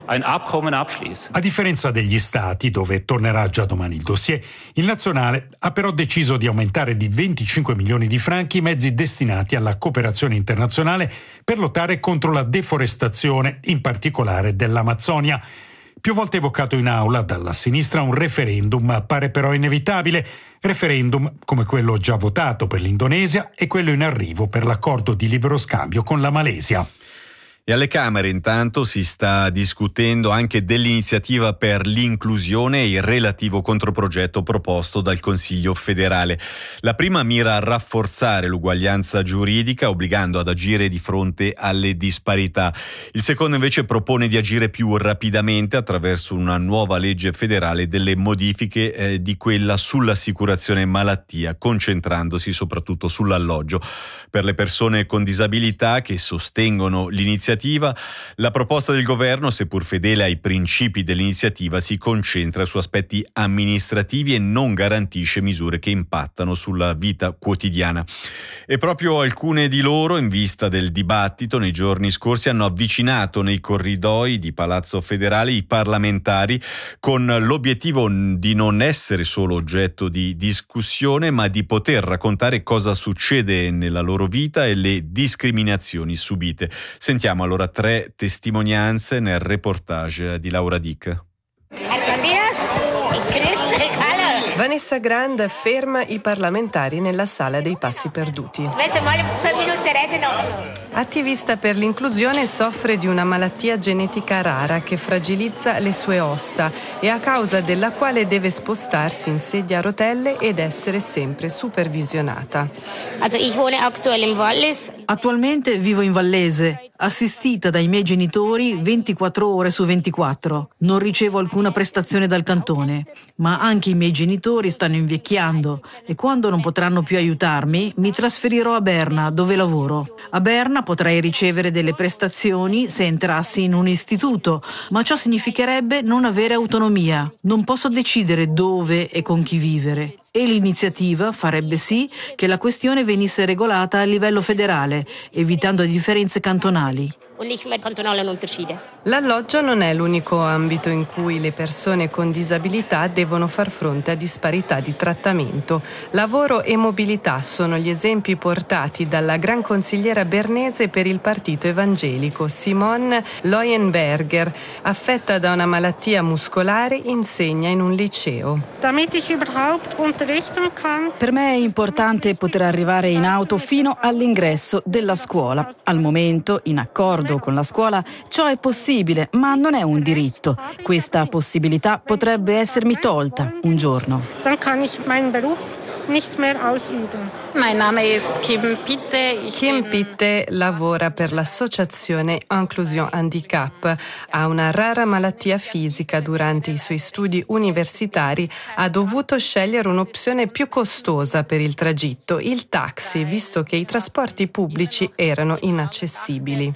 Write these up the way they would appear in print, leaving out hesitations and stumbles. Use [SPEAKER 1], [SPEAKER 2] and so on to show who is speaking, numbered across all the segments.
[SPEAKER 1] A differenza degli Stati, dove tornerà già domani il dossier, il nazionale ha però deciso di aumentare di 25 milioni di franchi i mezzi destinati alla cooperazione internazionale per lottare contro la deforestazione, in particolare dell'Amazzonia. Più volte evocato in aula dalla sinistra, un referendum pare però inevitabile. Referendum come quello già votato per l'Indonesia e quello in arrivo per l'accordo di libero scambio con la Malesia.
[SPEAKER 2] E alle Camere intanto si sta discutendo anche dell'iniziativa per l'inclusione e il relativo controprogetto proposto dal Consiglio federale. La prima mira a rafforzare l'uguaglianza giuridica, obbligando ad agire di fronte alle disparità. Il secondo invece propone di agire più rapidamente attraverso una nuova legge federale delle modifiche di quella sull'assicurazione malattia, concentrandosi soprattutto sull'alloggio. Per le persone con disabilità che sostengono l'iniziativa, la proposta del governo, seppur fedele ai principi dell'iniziativa, si concentra su aspetti amministrativi e non garantisce misure che impattano sulla vita quotidiana. E proprio alcune di loro, in vista del dibattito nei giorni scorsi, hanno avvicinato nei corridoi di Palazzo Federale i parlamentari con l'obiettivo di non essere solo oggetto di discussione, ma di poter raccontare cosa succede nella loro vita e le discriminazioni subite. Sentiamo allora 3 testimonianze nel reportage di Laura Dick.
[SPEAKER 3] Vanessa Grand ferma i parlamentari nella sala dei passi perduti. Attivista per l'inclusione, soffre di una malattia genetica rara che fragilizza le sue ossa e a causa della quale deve spostarsi in sedia a rotelle ed essere sempre supervisionata.
[SPEAKER 4] Attualmente vivo in Vallese, assistita dai miei genitori 24 ore su 24. Non ricevo alcuna prestazione dal cantone, ma anche i miei genitori stanno invecchiando e quando non potranno più aiutarmi mi trasferirò a Berna, dove lavoro. A Berna potrei ricevere delle prestazioni se entrassi in un istituto, ma ciò significherebbe non avere autonomia. Non posso decidere dove e con chi vivere. E l'iniziativa farebbe sì che la questione venisse regolata a livello federale, evitando differenze cantonali.
[SPEAKER 3] L'alloggio non è l'unico ambito in cui le persone con disabilità devono far fronte a disparità di trattamento. Lavoro e mobilità sono gli esempi portati dalla gran consigliera bernese per il partito evangelico, Simone Leuenberger. Affetta da una malattia muscolare, insegna in un liceo.
[SPEAKER 5] Per me è importante poter arrivare in auto fino all'ingresso della scuola. Al momento, in accordo con la scuola, ciò è possibile, ma non è un diritto. Questa possibilità potrebbe essermi tolta un giorno.
[SPEAKER 6] Mein Name ist Kim Pitte.
[SPEAKER 3] Kim Pitte lavora per l'associazione Inclusion Handicap. Ha una rara malattia fisica. Durante i suoi studi universitari ha dovuto scegliere un'opzione più costosa per il tragitto, il taxi, visto che i trasporti pubblici erano inaccessibili.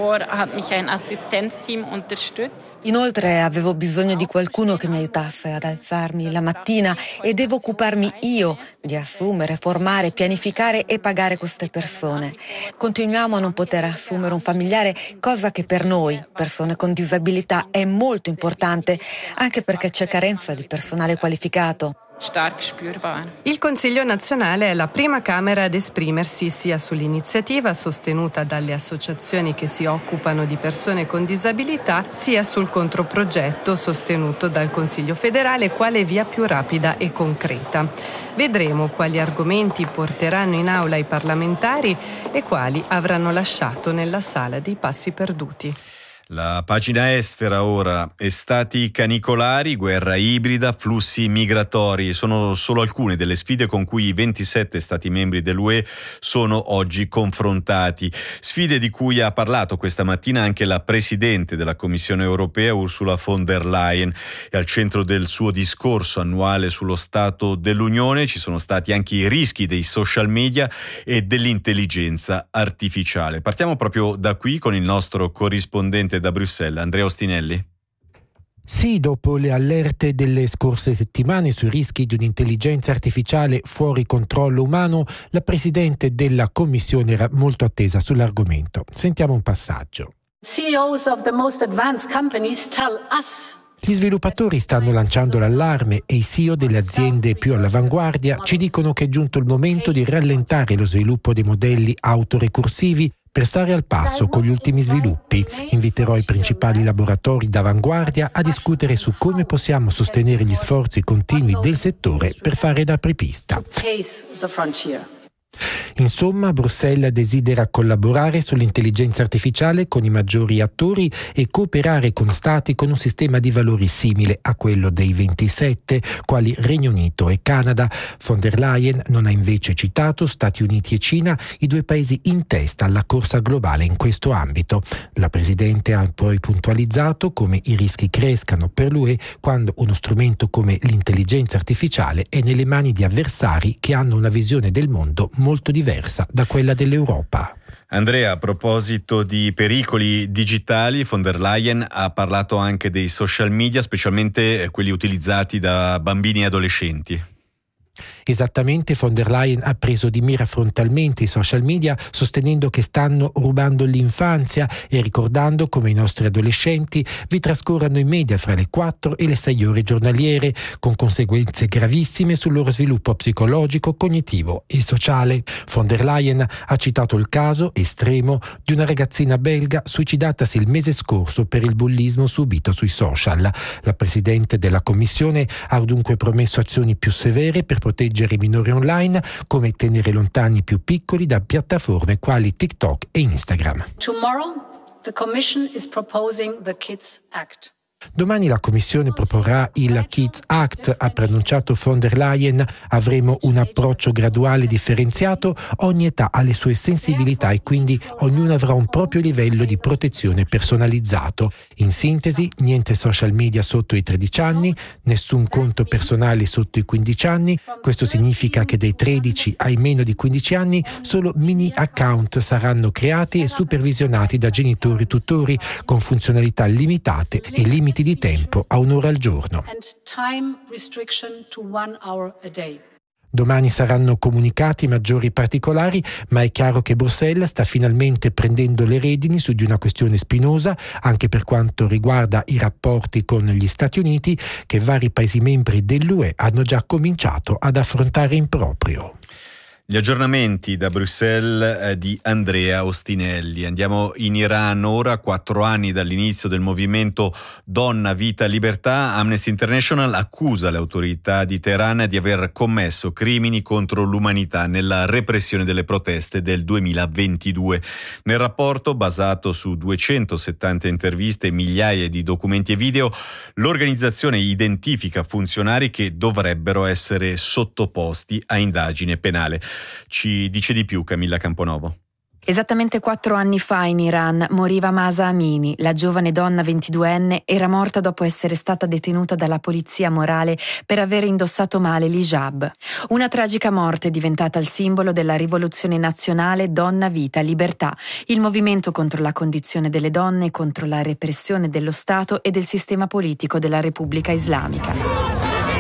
[SPEAKER 7] Inoltre avevo bisogno di qualcuno che mi aiutasse ad alzarmi la mattina e devo occuparmi io di assumere, formare, pianificare e pagare queste persone. Continuiamo a non poter assumere un familiare, cosa che per noi, persone con disabilità, è molto importante, anche perché c'è carenza di personale qualificato.
[SPEAKER 3] Il Consiglio nazionale è la prima Camera ad esprimersi sia sull'iniziativa sostenuta dalle associazioni che si occupano di persone con disabilità, sia sul controprogetto sostenuto dal Consiglio federale quale via più rapida e concreta. Vedremo quali argomenti porteranno in aula i parlamentari e quali avranno lasciato nella sala dei passi perduti.
[SPEAKER 2] La pagina estera ora, estati canicolari, guerra ibrida, flussi migratori, sono solo alcune delle sfide con cui i 27 stati membri dell'UE sono oggi confrontati. Sfide di cui ha parlato questa mattina anche la Presidente della Commissione Europea, Ursula von der Leyen, e al centro del suo discorso annuale sullo Stato dell'Unione ci sono stati anche i rischi dei social media e dell'intelligenza artificiale. Partiamo proprio da qui con il nostro corrispondente da Bruxelles, Andrea Ostinelli.
[SPEAKER 8] Sì, dopo le allerte delle scorse settimane sui rischi di un'intelligenza artificiale fuori controllo umano, la Presidente della Commissione era molto attesa sull'argomento. Sentiamo un passaggio.
[SPEAKER 9] CEOs of the most advanced companies tell us.
[SPEAKER 8] Gli sviluppatori stanno lanciando l'allarme e i CEO delle aziende più all'avanguardia ci dicono che è giunto il momento di rallentare lo sviluppo dei modelli autorecursivi per stare al passo con gli ultimi sviluppi. Inviterò i principali laboratori d'avanguardia a discutere su come possiamo sostenere gli sforzi continui del settore per fare da apripista. Insomma, Bruxelles desidera collaborare sull'intelligenza artificiale con i maggiori attori e cooperare con stati con un sistema di valori simile a quello dei 27, quali Regno Unito e Canada. Von der Leyen non ha invece citato Stati Uniti e Cina, i due paesi in testa alla corsa globale in questo ambito. La Presidente ha poi puntualizzato come i rischi crescano per l'UE quando uno strumento come l'intelligenza artificiale è nelle mani di avversari che hanno una visione del mondo molto diversa da quella dell'Europa.
[SPEAKER 2] Andrea, a proposito di pericoli digitali, von der Leyen ha parlato anche dei social media, specialmente quelli utilizzati da bambini e adolescenti.
[SPEAKER 8] Esattamente, von der Leyen ha preso di mira frontalmente i social media, sostenendo che stanno rubando l'infanzia e ricordando come i nostri adolescenti vi trascorrano in media fra le 4 e le 6 ore giornaliere, con conseguenze gravissime sul loro sviluppo psicologico, cognitivo e sociale. Von der Leyen ha citato il caso estremo di una ragazzina belga suicidatasi il mese scorso per il bullismo subito sui social. La Presidente della Commissione ha dunque promesso azioni più severe per proteggere i minori online, come tenere lontani i più piccoli da piattaforme quali TikTok e Instagram.
[SPEAKER 9] Tomorrow, the Commission is proposing the Kids Act.
[SPEAKER 8] Domani la Commissione proporrà il Kids Act, ha preannunciato von der Leyen. Avremo un approccio graduale differenziato, ogni età ha le sue sensibilità e quindi ognuno avrà un proprio livello di protezione personalizzato. In sintesi, niente social media sotto i 13 anni, nessun conto personale sotto i 15 anni. Questo significa che dai 13 ai meno di 15 anni solo mini account saranno creati e supervisionati da genitori tutori con funzionalità limitate e limiti di tempo a un'ora al giorno. Domani saranno comunicati maggiori particolari, ma è chiaro che Bruxelles sta finalmente prendendo le redini su di una questione spinosa, anche per quanto riguarda i rapporti con gli Stati Uniti, che vari Paesi membri dell'UE hanno già cominciato ad affrontare in proprio.
[SPEAKER 2] Gli aggiornamenti da Bruxelles di Andrea Ostinelli. Andiamo in Iran ora, 4 anni dall'inizio del movimento Donna, Vita, Libertà. Amnesty International accusa le autorità di Teheran di aver commesso crimini contro l'umanità nella repressione delle proteste del 2022. Nel rapporto, basato su 270 interviste e migliaia di documenti e video, l'organizzazione identifica funzionari che dovrebbero essere sottoposti a indagine penale. Ci dice di più Camilla Camponovo.
[SPEAKER 10] Esattamente 4 anni fa in Iran moriva Mahsa Amini, la giovane donna 22enne era morta dopo essere stata detenuta dalla polizia morale per aver indossato male l'hijab. Una tragica morte diventata il simbolo della rivoluzione nazionale Donna, Vita, Libertà, il movimento contro la condizione delle donne, contro la repressione dello Stato e del sistema politico della Repubblica Islamica.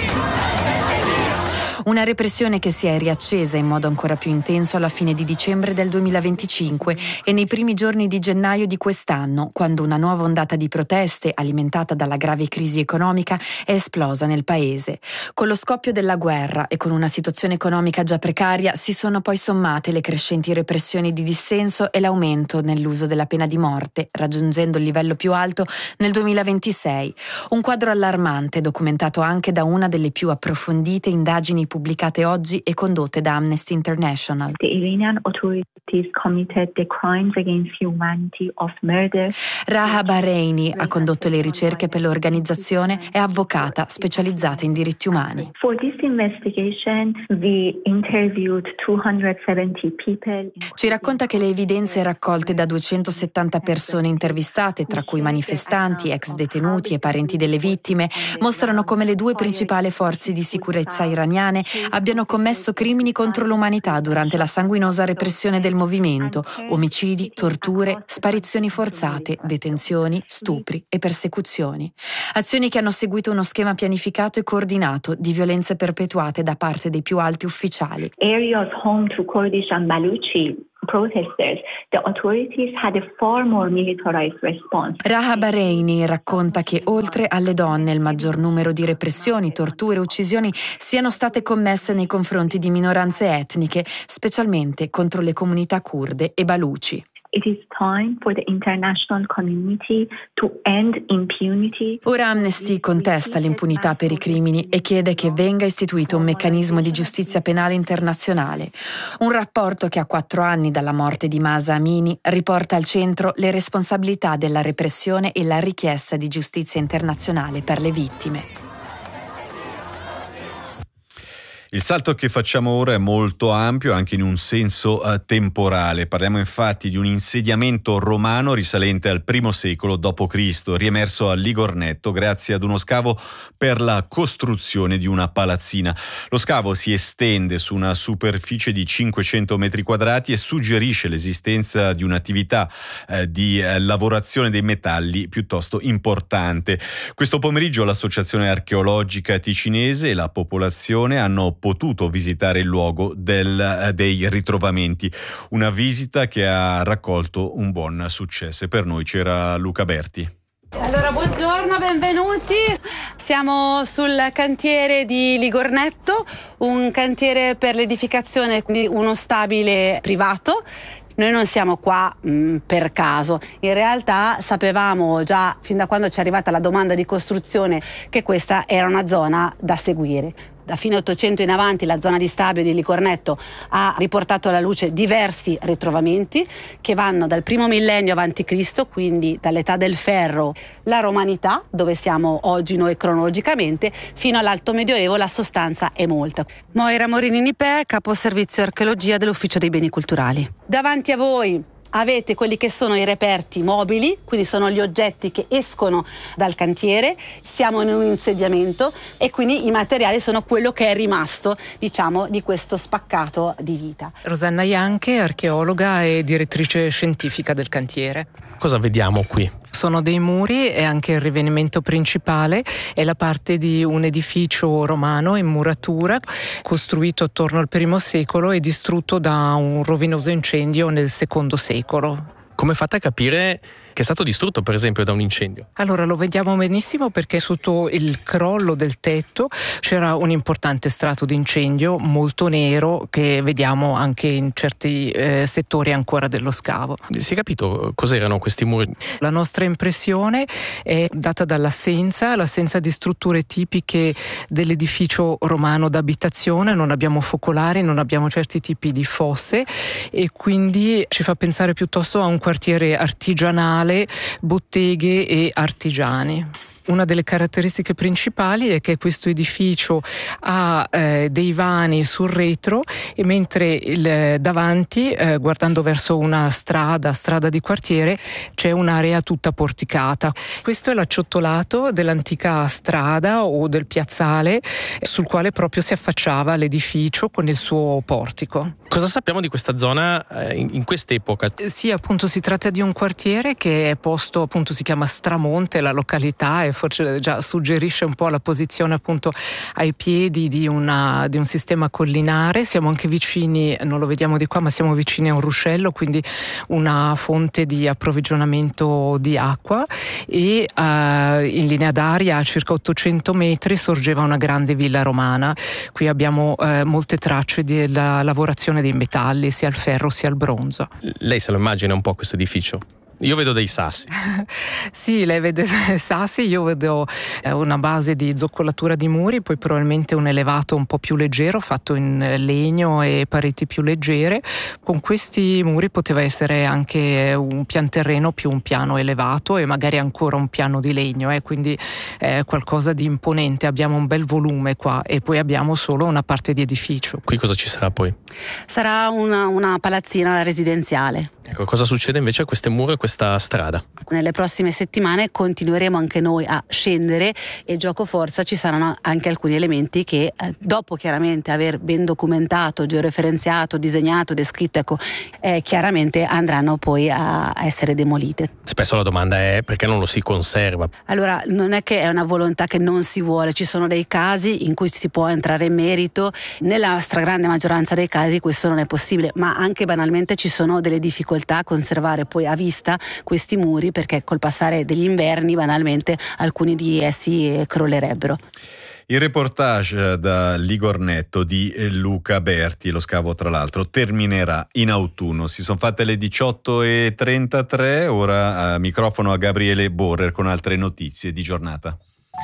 [SPEAKER 10] Una repressione che si è riaccesa in modo ancora più intenso alla fine di dicembre del 2025 e nei primi giorni di gennaio di quest'anno, quando una nuova ondata di proteste, alimentata dalla grave crisi economica, è esplosa nel paese. Con lo scoppio della guerra e con una situazione economica già precaria si sono poi sommate le crescenti repressioni di dissenso e l'aumento nell'uso della pena di morte, raggiungendo il livello più alto nel 2026. Un quadro allarmante documentato anche da una delle più approfondite indagini pubblicate oggi e condotte da Amnesty International.
[SPEAKER 11] The Iranian authorities committed the crimes against humanity of murder.
[SPEAKER 10] Raha Bahreini ha condotto le ricerche per l'organizzazione, è avvocata specializzata in diritti umani.
[SPEAKER 11] For this investigation, we interviewed 270 people.
[SPEAKER 10] Ci racconta che le evidenze raccolte da 270 persone intervistate, tra cui manifestanti, ex detenuti e parenti delle vittime, mostrano come le due principali forze di sicurezza iraniane abbiano commesso crimini contro l'umanità durante la sanguinosa repressione del movimento, omicidi, torture, sparizioni forzate, detenzioni, stupri e persecuzioni. Azioni che hanno seguito uno schema pianificato e coordinato di violenze perpetuate da parte dei più alti ufficiali.
[SPEAKER 11] Areas home to Kurdish and Baluchi protesters, the authorities had a far more militarized response.
[SPEAKER 10] Raha Bahreini racconta che oltre alle donne il maggior numero di repressioni, torture e uccisioni siano state commesse nei confronti di minoranze etniche, specialmente contro le comunità curde e baluci.
[SPEAKER 11] It is time for the international community to end impunity.
[SPEAKER 10] Ora Amnesty contesta l'impunità per i crimini e chiede che venga istituito un meccanismo di giustizia penale internazionale. Un rapporto che a 4 anni dalla morte di Mahsa Amini riporta al centro le responsabilità della repressione e la richiesta di giustizia internazionale per le vittime.
[SPEAKER 2] Il salto che facciamo ora è molto ampio anche in un senso temporale. Parliamo infatti di un insediamento romano risalente al I secolo d.C., riemerso a Ligornetto grazie ad uno scavo per la costruzione di una palazzina. Lo scavo si estende su una superficie di 500 metri quadrati e suggerisce l'esistenza di un'attività di lavorazione dei metalli piuttosto importante. Questo pomeriggio l'Associazione Archeologica Ticinese e la popolazione hanno potuto visitare il luogo dei ritrovamenti, una visita che ha raccolto un buon successo. E per noi c'era Luca Berti.
[SPEAKER 12] Allora, buongiorno, benvenuti. Siamo sul cantiere di Ligornetto, un cantiere per l'edificazione di uno stabile privato. Noi non siamo qua per caso, in realtà sapevamo già fin da quando ci è arrivata la domanda di costruzione che questa era una zona da seguire. Da fine 800 in avanti la zona di Stabio di Ligornetto ha riportato alla luce diversi ritrovamenti che vanno dal primo millennio avanti Cristo, quindi dall'età del ferro, la romanità, dove siamo oggi noi cronologicamente, fino all'alto medioevo. La sostanza è molta. Moira Morini Nipè, capo servizio archeologia dell'Ufficio dei Beni Culturali. Davanti a voi avete quelli che sono i reperti mobili, quindi sono gli oggetti che escono dal cantiere. Siamo in un insediamento e quindi i materiali sono quello che è rimasto, diciamo, di questo spaccato di vita.
[SPEAKER 13] Rosanna Ianche, archeologa e direttrice scientifica del cantiere.
[SPEAKER 14] Cosa vediamo qui?
[SPEAKER 13] Sono dei muri e anche il rivenimento principale è la parte di un edificio romano in muratura costruito attorno al I secolo e distrutto da un rovinoso incendio nel II secolo.
[SPEAKER 14] Come fate a capire che è stato distrutto, per esempio, da un incendio?
[SPEAKER 13] Allora, lo vediamo benissimo perché sotto il crollo del tetto c'era un importante strato di incendio molto nero che vediamo anche in certi settori ancora dello scavo.
[SPEAKER 14] Si è capito cos'erano questi muri?
[SPEAKER 13] La nostra impressione è data dall'assenza di strutture tipiche dell'edificio romano d'abitazione. Non abbiamo focolari, non abbiamo certi tipi di fosse e quindi ci fa pensare piuttosto a un quartiere artigianale, botteghe e artigiani. Una delle caratteristiche principali è che questo edificio ha dei vani sul retro e mentre davanti, guardando verso una strada di quartiere, c'è un'area tutta porticata. Questo è l'acciottolato dell'antica strada o del piazzale sul quale proprio si affacciava l'edificio con il suo portico.
[SPEAKER 14] Cosa sappiamo di questa zona in quest'epoca?
[SPEAKER 13] Sì, appunto si tratta di un quartiere che è posto, appunto si chiama Stramonte, la località, e forse già suggerisce un po' la posizione appunto ai piedi di un sistema collinare. Siamo anche vicini, non lo vediamo di qua, ma siamo vicini a un ruscello, quindi una fonte di approvvigionamento di acqua e in linea d'aria a circa 800 metri sorgeva una grande villa romana. Qui abbiamo molte tracce della lavorazione dei metalli, sia il ferro sia il bronzo.
[SPEAKER 14] Lei se lo immagina un po' questo edificio? Io vedo dei sassi.
[SPEAKER 13] Sì, lei vede sassi, io vedo una base di zoccolatura di muri, poi probabilmente un elevato un po' più leggero fatto in legno e pareti più leggere. Con questi muri poteva essere anche un pianterreno più un piano elevato e magari ancora un piano di legno, quindi qualcosa di imponente. Abbiamo un bel volume qua e poi abbiamo solo una parte di edificio.
[SPEAKER 14] Qui cosa ci sarà poi?
[SPEAKER 12] Sarà una palazzina residenziale.
[SPEAKER 14] Ecco, cosa succede invece a queste mura e queste questa strada.
[SPEAKER 12] Nelle prossime settimane continueremo anche noi a scendere e giocoforza ci saranno anche alcuni elementi che dopo chiaramente aver ben documentato, georeferenziato, disegnato, descritto, chiaramente andranno poi a essere demolite.
[SPEAKER 14] Spesso la domanda è perché non lo si conserva?
[SPEAKER 12] Allora, non è che è una volontà che non si vuole, ci sono dei casi in cui si può entrare in merito, nella stragrande maggioranza dei casi questo non è possibile, ma anche banalmente ci sono delle difficoltà a conservare poi a vista questi muri, perché col passare degli inverni banalmente alcuni di essi crollerebbero.
[SPEAKER 2] Il reportage da Ligornetto di Luca Berti, lo scavo tra l'altro terminerà in autunno. Si sono fatte le 18:33, ora microfono a Gabriele Borrer con altre notizie di giornata.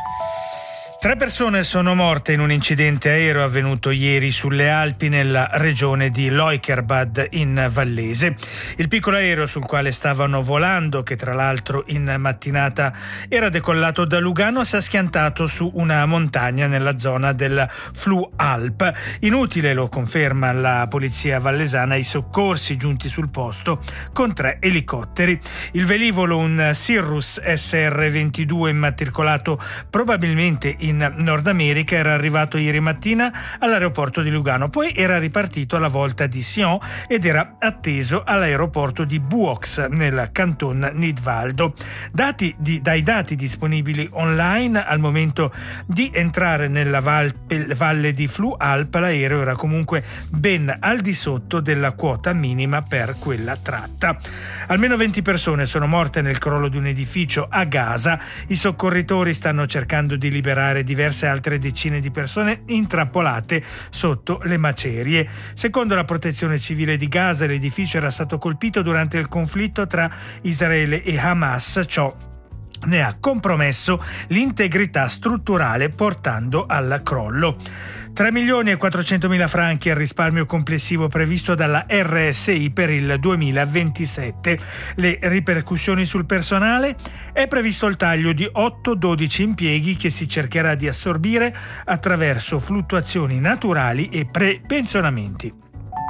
[SPEAKER 15] 3 persone sono morte in un incidente aereo avvenuto ieri sulle Alpi nella regione di Leukerbad in Vallese. Il piccolo aereo sul quale stavano volando, che tra l'altro in mattinata era decollato da Lugano, si è schiantato su una montagna nella zona del Flu-Alp. Inutile, lo conferma la polizia vallesana, i soccorsi giunti sul posto con 3 elicotteri. Il velivolo, un Cirrus SR-22 immatricolato probabilmente in Nord America, era arrivato ieri mattina all'aeroporto di Lugano, poi era ripartito alla volta di Sion ed era atteso all'aeroporto di Buox nel canton Nidwaldo. Dai dati disponibili online, al momento di entrare nella valle di Flu-Alp, l'aereo era comunque ben al di sotto della quota minima per quella tratta. Almeno 20 persone sono morte nel crollo di un edificio a Gaza. I soccorritori stanno cercando di liberare diverse altre decine di persone intrappolate sotto le macerie. Secondo la protezione civile di Gaza, l'edificio era stato colpito durante il conflitto tra Israele e Hamas. Ciò ne ha compromesso l'integrità strutturale, portando al crollo. 3.400.000 franchi è il risparmio complessivo previsto dalla RSI per il 2027. Le ripercussioni sul personale? È previsto il taglio di 8-12 impieghi che si cercherà di assorbire attraverso fluttuazioni naturali e prepensionamenti.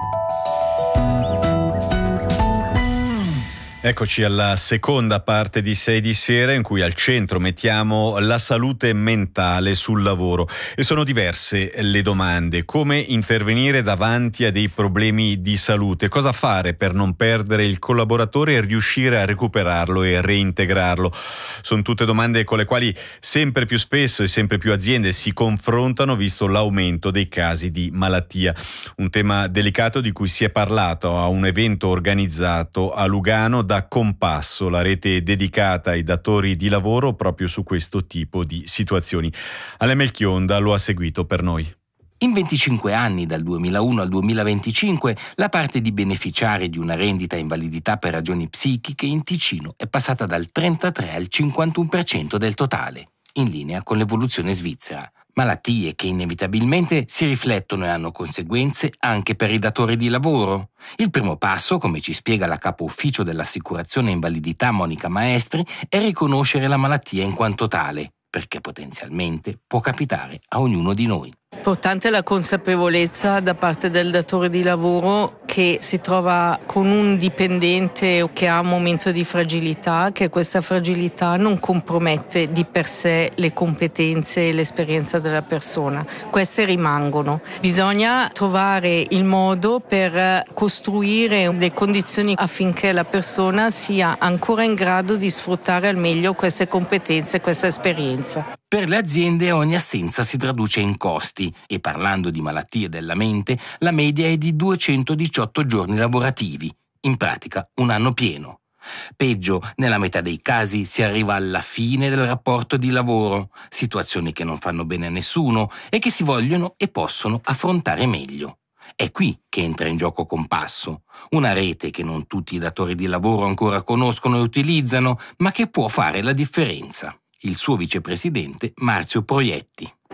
[SPEAKER 2] Eccoci alla seconda parte di 6 di sera, in cui al centro mettiamo la salute mentale sul lavoro, e sono diverse le domande. Come intervenire davanti a dei problemi di salute? Cosa fare per non perdere il collaboratore e riuscire a recuperarlo e reintegrarlo? Sono tutte domande con le quali sempre più spesso e sempre più aziende si confrontano, visto l'aumento dei casi di malattia. Un tema delicato di cui si è parlato a un evento organizzato a Lugano da Compasso, la rete dedicata ai datori di lavoro proprio su questo tipo di situazioni. Ale Melchionda lo ha seguito per noi.
[SPEAKER 16] In 25 anni, dal 2001 al 2025, la parte di beneficiari di una rendita invalidità per ragioni psichiche in Ticino è passata dal 33 al 51% del totale, in linea con l'evoluzione svizzera. Malattie che inevitabilmente si riflettono e hanno conseguenze anche per i datori di lavoro. Il primo passo, come ci spiega la capo ufficio dell'assicurazione invalidità Monica Maestri, è riconoscere la malattia in quanto tale, perché potenzialmente può capitare a ognuno di noi.
[SPEAKER 4] Importante la consapevolezza da parte del datore di lavoro che si trova con un dipendente o che ha un momento di fragilità, che questa fragilità non compromette di per sé le competenze e l'esperienza della persona. Queste rimangono. Bisogna trovare il modo per costruire le condizioni affinché la persona sia ancora in grado di sfruttare al meglio queste competenze e questa esperienza.
[SPEAKER 16] Per le aziende ogni assenza si traduce in costi e, parlando di malattie della mente, la media è di 218 giorni lavorativi, in pratica un anno pieno. Peggio, nella metà dei casi si arriva alla fine del rapporto di lavoro, situazioni che non fanno bene a nessuno e che si vogliono e possono affrontare meglio. È qui che entra in gioco Compasso, una rete che non tutti i datori di lavoro ancora conoscono e utilizzano, ma che può fare la differenza. Il suo vicepresidente Marzio Proietti.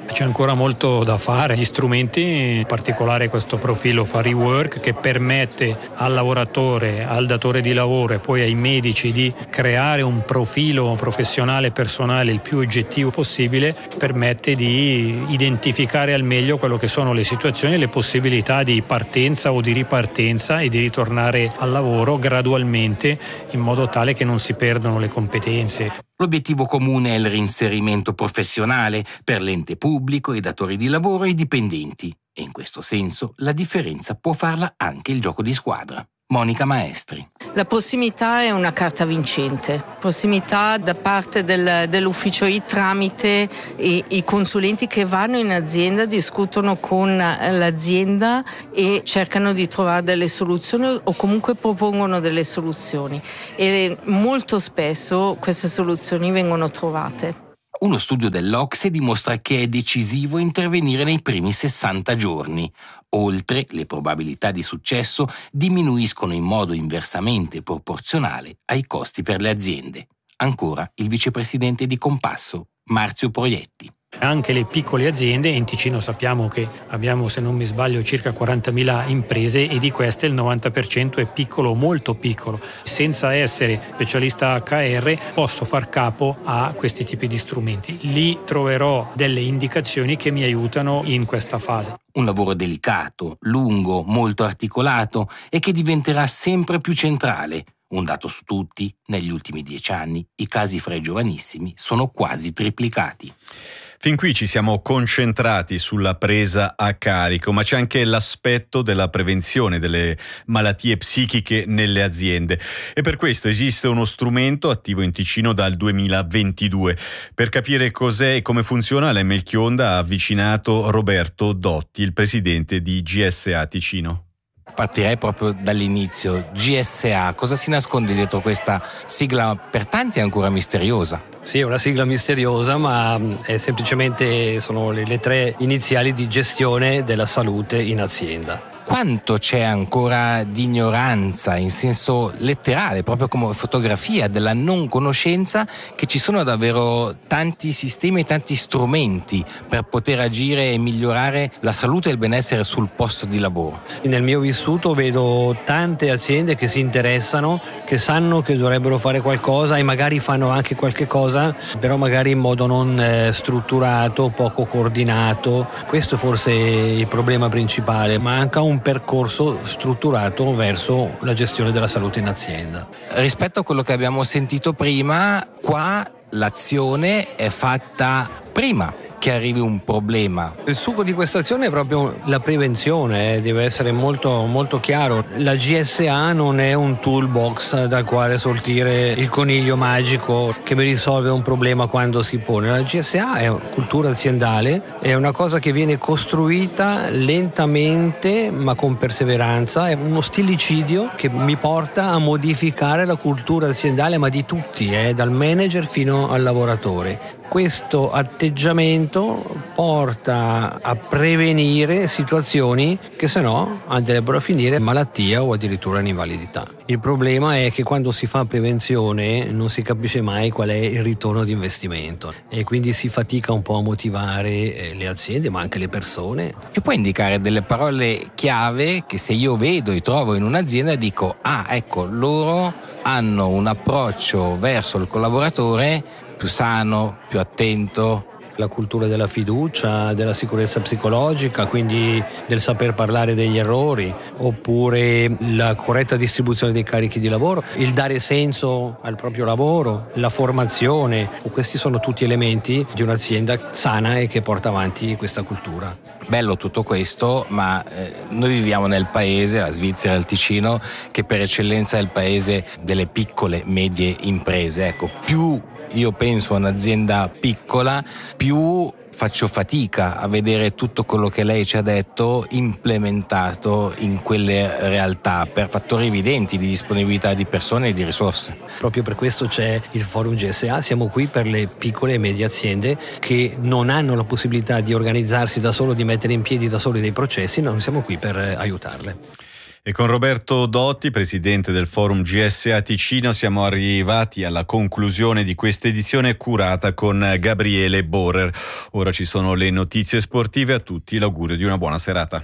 [SPEAKER 17] C'è ancora molto da fare. Gli strumenti, in particolare questo profilo Fari Work, che permette al lavoratore, al datore di lavoro e poi ai medici di creare un profilo professionale personale il più oggettivo possibile, permette di identificare al meglio quello che sono le situazioni e le possibilità di partenza o di ripartenza e di ritornare al lavoro gradualmente, in modo tale che non si perdano le competenze.
[SPEAKER 16] L'obiettivo comune è il reinserimento professionale per l'ente pubblico, i datori di lavoro e i dipendenti. E in questo senso la differenza può farla anche il gioco di squadra. Monica Maestri.
[SPEAKER 18] La prossimità è una carta vincente. Prossimità da parte dell'ufficio I tramite i consulenti che vanno in azienda, discutono con l'azienda e cercano di trovare delle soluzioni o comunque propongono delle soluzioni. E molto spesso queste soluzioni vengono trovate.
[SPEAKER 16] Uno studio dell'OCSE dimostra che è decisivo intervenire nei primi 60 giorni. Oltre, le probabilità di successo diminuiscono in modo inversamente proporzionale ai costi per le aziende. Ancora il vicepresidente di Compasso, Marzio Proietti.
[SPEAKER 17] Anche le piccole aziende, in Ticino sappiamo che abbiamo, se non mi sbaglio, circa 40.000 imprese e di queste il 90% è piccolo, molto piccolo. Senza essere specialista HR posso far capo a questi tipi di strumenti. Lì troverò delle indicazioni che mi aiutano in questa fase.
[SPEAKER 16] Un lavoro delicato, lungo, molto articolato e che diventerà sempre più centrale. Un dato su tutti, negli ultimi 10 anni i casi fra i giovanissimi sono quasi triplicati.
[SPEAKER 2] Fin qui ci siamo concentrati sulla presa a carico, ma c'è anche l'aspetto della prevenzione delle malattie psichiche nelle aziende e per questo esiste uno strumento attivo in Ticino dal 2022. Per capire cos'è e come funziona, l'M Chionda ha avvicinato Roberto Dotti, il presidente di GSA Ticino.
[SPEAKER 16] Partirei proprio dall'inizio. GSA, cosa si nasconde dietro questa sigla per tanti ancora misteriosa?
[SPEAKER 19] Sì, è una sigla misteriosa, ma è semplicemente sono le 3 iniziali di gestione della salute in azienda.
[SPEAKER 16] Quanto c'è ancora di ignoranza, in senso letterale, proprio come fotografia della non conoscenza, che ci sono davvero tanti sistemi e tanti strumenti per poter agire e migliorare la salute e il benessere sul posto di lavoro.
[SPEAKER 19] Nel mio vissuto vedo tante aziende che si interessano, che sanno che dovrebbero fare qualcosa e magari fanno anche qualche cosa, però magari in modo non strutturato, poco coordinato. Questo forse è il problema principale, manca un percorso strutturato verso la gestione della salute in azienda.
[SPEAKER 16] Rispetto a quello che abbiamo sentito prima, qua l'azione è fatta prima che arrivi un problema.
[SPEAKER 19] Il succo di questa azione è proprio la prevenzione, deve essere molto, molto chiaro. La GSA non è un toolbox dal quale sortire il coniglio magico che mi risolve un problema quando si pone. La GSA è cultura aziendale, è una cosa che viene costruita lentamente ma con perseveranza, è uno stillicidio che mi porta a modificare la cultura aziendale, ma di tutti, dal manager fino al lavoratore. Questo atteggiamento porta a prevenire situazioni che se no andrebbero a finire in malattia o addirittura in invalidità. Il problema è che quando si fa prevenzione non si capisce mai qual è il ritorno di investimento e quindi si fatica un po' a motivare le aziende ma anche le persone.
[SPEAKER 16] Ci puoi indicare delle parole chiave che se io vedo e trovo in un'azienda dico ecco, loro hanno un approccio verso il collaboratore più sano, più attento?
[SPEAKER 19] La cultura della fiducia, della sicurezza psicologica, quindi del saper parlare degli errori, oppure la corretta distribuzione dei carichi di lavoro, il dare senso al proprio lavoro, la formazione. Questi sono tutti elementi di un'azienda sana e che porta avanti questa cultura.
[SPEAKER 16] Bello tutto questo, ma noi viviamo nel paese, la Svizzera, il Ticino, che per eccellenza è il paese delle piccole, medie imprese. Ecco, più io penso a un'azienda piccola, più faccio fatica a vedere tutto quello che lei ci ha detto implementato in quelle realtà per fattori evidenti di disponibilità di persone e di risorse.
[SPEAKER 19] Proprio per questo c'è il Forum GSA, siamo qui per le piccole e medie aziende che non hanno la possibilità di organizzarsi da solo, di mettere in piedi da soli dei processi, noi siamo qui per aiutarle.
[SPEAKER 2] E con Roberto Dotti, presidente del Forum GSA Ticino, siamo arrivati alla conclusione di questa edizione curata con Gabriele Borer. Ora ci sono le notizie sportive, a tutti l'augurio di una buona serata.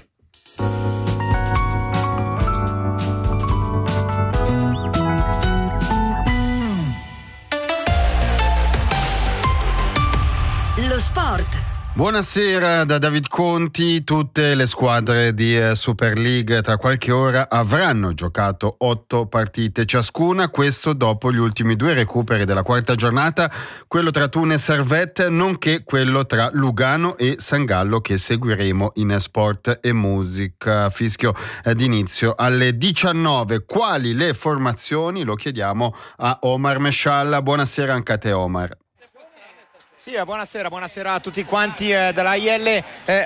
[SPEAKER 20] Lo sport.
[SPEAKER 21] Buonasera da David Conti. Tutte le squadre di Super League tra qualche ora avranno giocato 8 partite ciascuna, questo dopo gli ultimi 2 recuperi della quarta giornata, quello tra Thun e Servette, nonché quello tra Lugano e San Gallo, che seguiremo in Sport e Musica. Fischio d'inizio alle 19. Quali le formazioni? Lo chiediamo a Omar Mescialla. Buonasera anche a te, Omar.
[SPEAKER 22] Sì, buonasera a tutti quanti della IL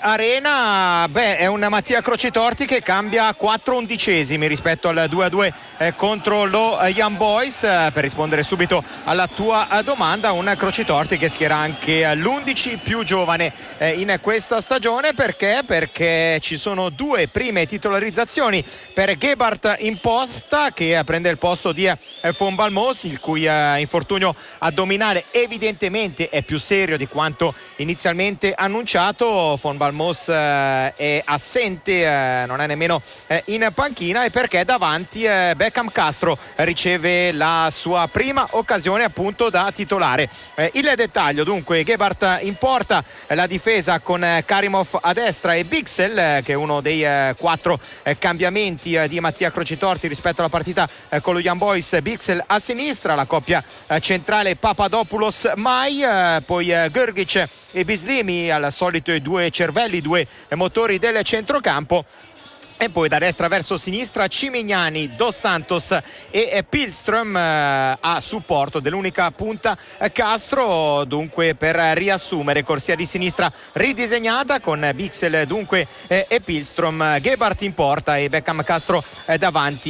[SPEAKER 22] Arena. È un Mattia Crocitorti che cambia 4 undicesimi rispetto al 2-2 contro lo Young Boys. Per rispondere subito alla tua domanda, un Crocitorti che schiera anche l'11 più giovane in questa stagione. Perché ci sono 2 prime titolarizzazioni per Gebhardt in porta, che prende il posto di Von Balmos, il cui infortunio addominale evidentemente è più serio di quanto inizialmente annunciato. Von Balmos è assente, non è nemmeno in panchina, e perché davanti Beckham Castro riceve la sua prima occasione appunto da titolare. Il dettaglio dunque: Gebhardt in porta, la difesa con Karimov a destra e Bixel, che è uno dei 4 cambiamenti di Mattia Crocitorti rispetto alla partita con lo Young Boys. Bixel a sinistra, la coppia centrale Papadopoulos-Mai, poi Grgic e Bislimi, al solito i 2 cervelli, 2 motori del centrocampo. E poi da destra verso sinistra Cimignani, Dos Santos e Pilström a supporto dell'unica punta Castro. Dunque, per riassumere, corsia di sinistra ridisegnata con Bixel dunque e Pilström, Gebhardt in porta e Beckham Castro davanti.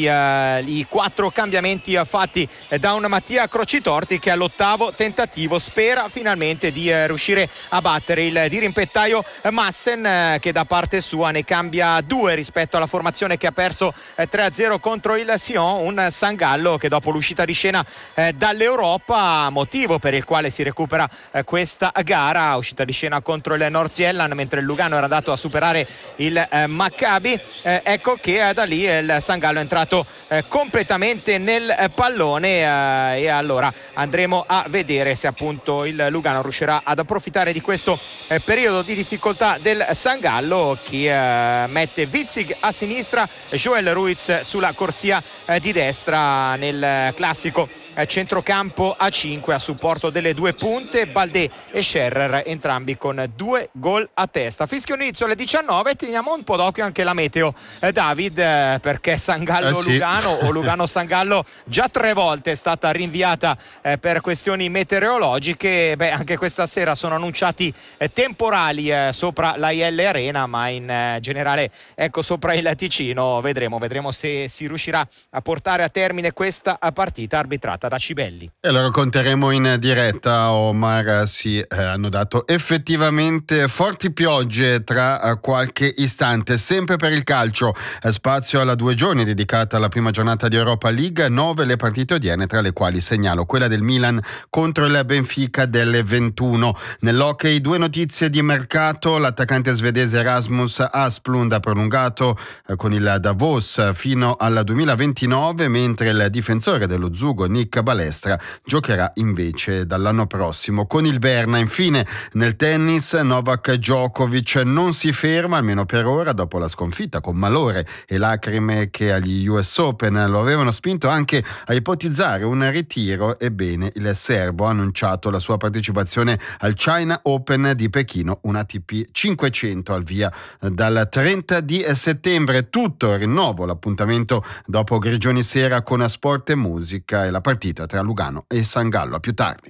[SPEAKER 22] I 4 cambiamenti fatti da un Mattia Crocitorti che all'8° tentativo spera finalmente di riuscire a battere il dirimpettaio Massen, che da parte sua ne cambia 2 rispetto alla formazione che ha perso 3-0 contro il Sion. Un San Gallo che dopo l'uscita di scena dall'Europa, motivo per il quale si recupera questa gara, uscita di scena contro il Nordsjælland mentre il Lugano era andato a superare il Maccabi, ecco che da lì il San Gallo è entrato completamente nel pallone, e allora andremo a vedere se appunto il Lugano riuscirà ad approfittare di questo periodo di difficoltà del San Gallo, che mette Witzig a sinistra, Joel Ruiz sulla corsia di destra, nel classico centrocampo a 5 a supporto delle 2 punte, Baldé e Scherrer entrambi con 2 gol a testa. Fischio inizio alle 19. Teniamo un po' d'occhio anche la meteo, David, perché San Gallo Lugano o Lugano San Gallo già 3 volte è stata rinviata per questioni meteorologiche. Anche questa sera sono annunciati temporali sopra la IL Arena, ma in generale ecco sopra il Ticino. Vedremo se si riuscirà a portare a termine questa partita arbitrata da Cibelli.
[SPEAKER 21] E lo racconteremo in diretta, Omar. Hanno dato effettivamente forti piogge tra qualche istante. Sempre per il calcio, spazio alla 2 giorni dedicata alla prima giornata di Europa League. 9 le partite odierne, tra le quali segnalo quella del Milan contro il Benfica delle 21. Nell'hockey 2 notizie di mercato: l'attaccante svedese Rasmus Asplund ha prolungato con il Davos fino al 2029, mentre il difensore dello Zugo Nick Balestra giocherà invece dall'anno prossimo con il Berna. Infine nel tennis, Novak Djokovic non si ferma, almeno per ora, dopo la sconfitta con malore e lacrime che agli US Open lo avevano spinto anche a ipotizzare un ritiro. Ebbene, il serbo ha annunciato la sua partecipazione al China Open di Pechino, un ATP 500 al via dal 30 di settembre. Tutto, rinnovo l'appuntamento dopo Grigioni sera con Sport e Musica e la partita tra Lugano e San Gallo. A più tardi.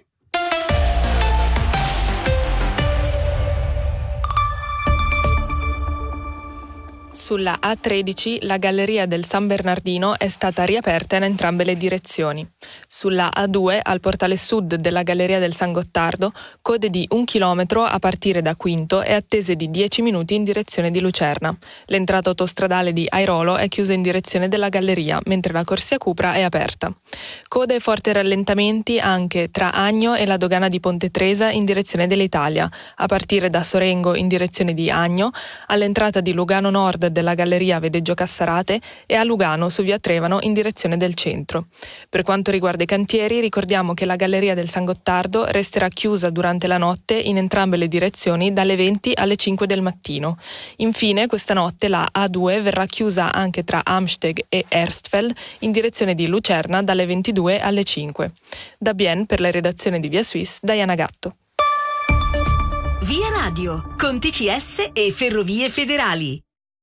[SPEAKER 1] Sulla A13 la galleria del San Bernardino è stata riaperta in entrambe le direzioni. Sulla A2 al portale sud della galleria del San Gottardo code di 1 chilometro a partire da Quinto e attese di 10 minuti in direzione di Lucerna. L'entrata autostradale di Airolo è chiusa in direzione della galleria, mentre la corsia Cupra è aperta. Code e forti rallentamenti anche tra Agno e la dogana di Ponte Tresa in direzione dell'Italia, a partire da Sorengo in direzione di Agno, all'entrata di Lugano Nord della galleria Vedeggio Cassarate e a Lugano su via Trevano in direzione del centro. Per quanto riguarda i cantieri, ricordiamo che la galleria del San Gottardo resterà chiusa durante la notte in entrambe le direzioni dalle 20 alle 5 del mattino. Infine, questa notte la A2 verrà chiusa anche tra Amsteg e Erstfeld in direzione di Lucerna dalle 22 alle 5. Da Bien, per la redazione di Via Suisse, Diana Gatto.
[SPEAKER 20] Via Radio, con TCS e Ferrovie Federali.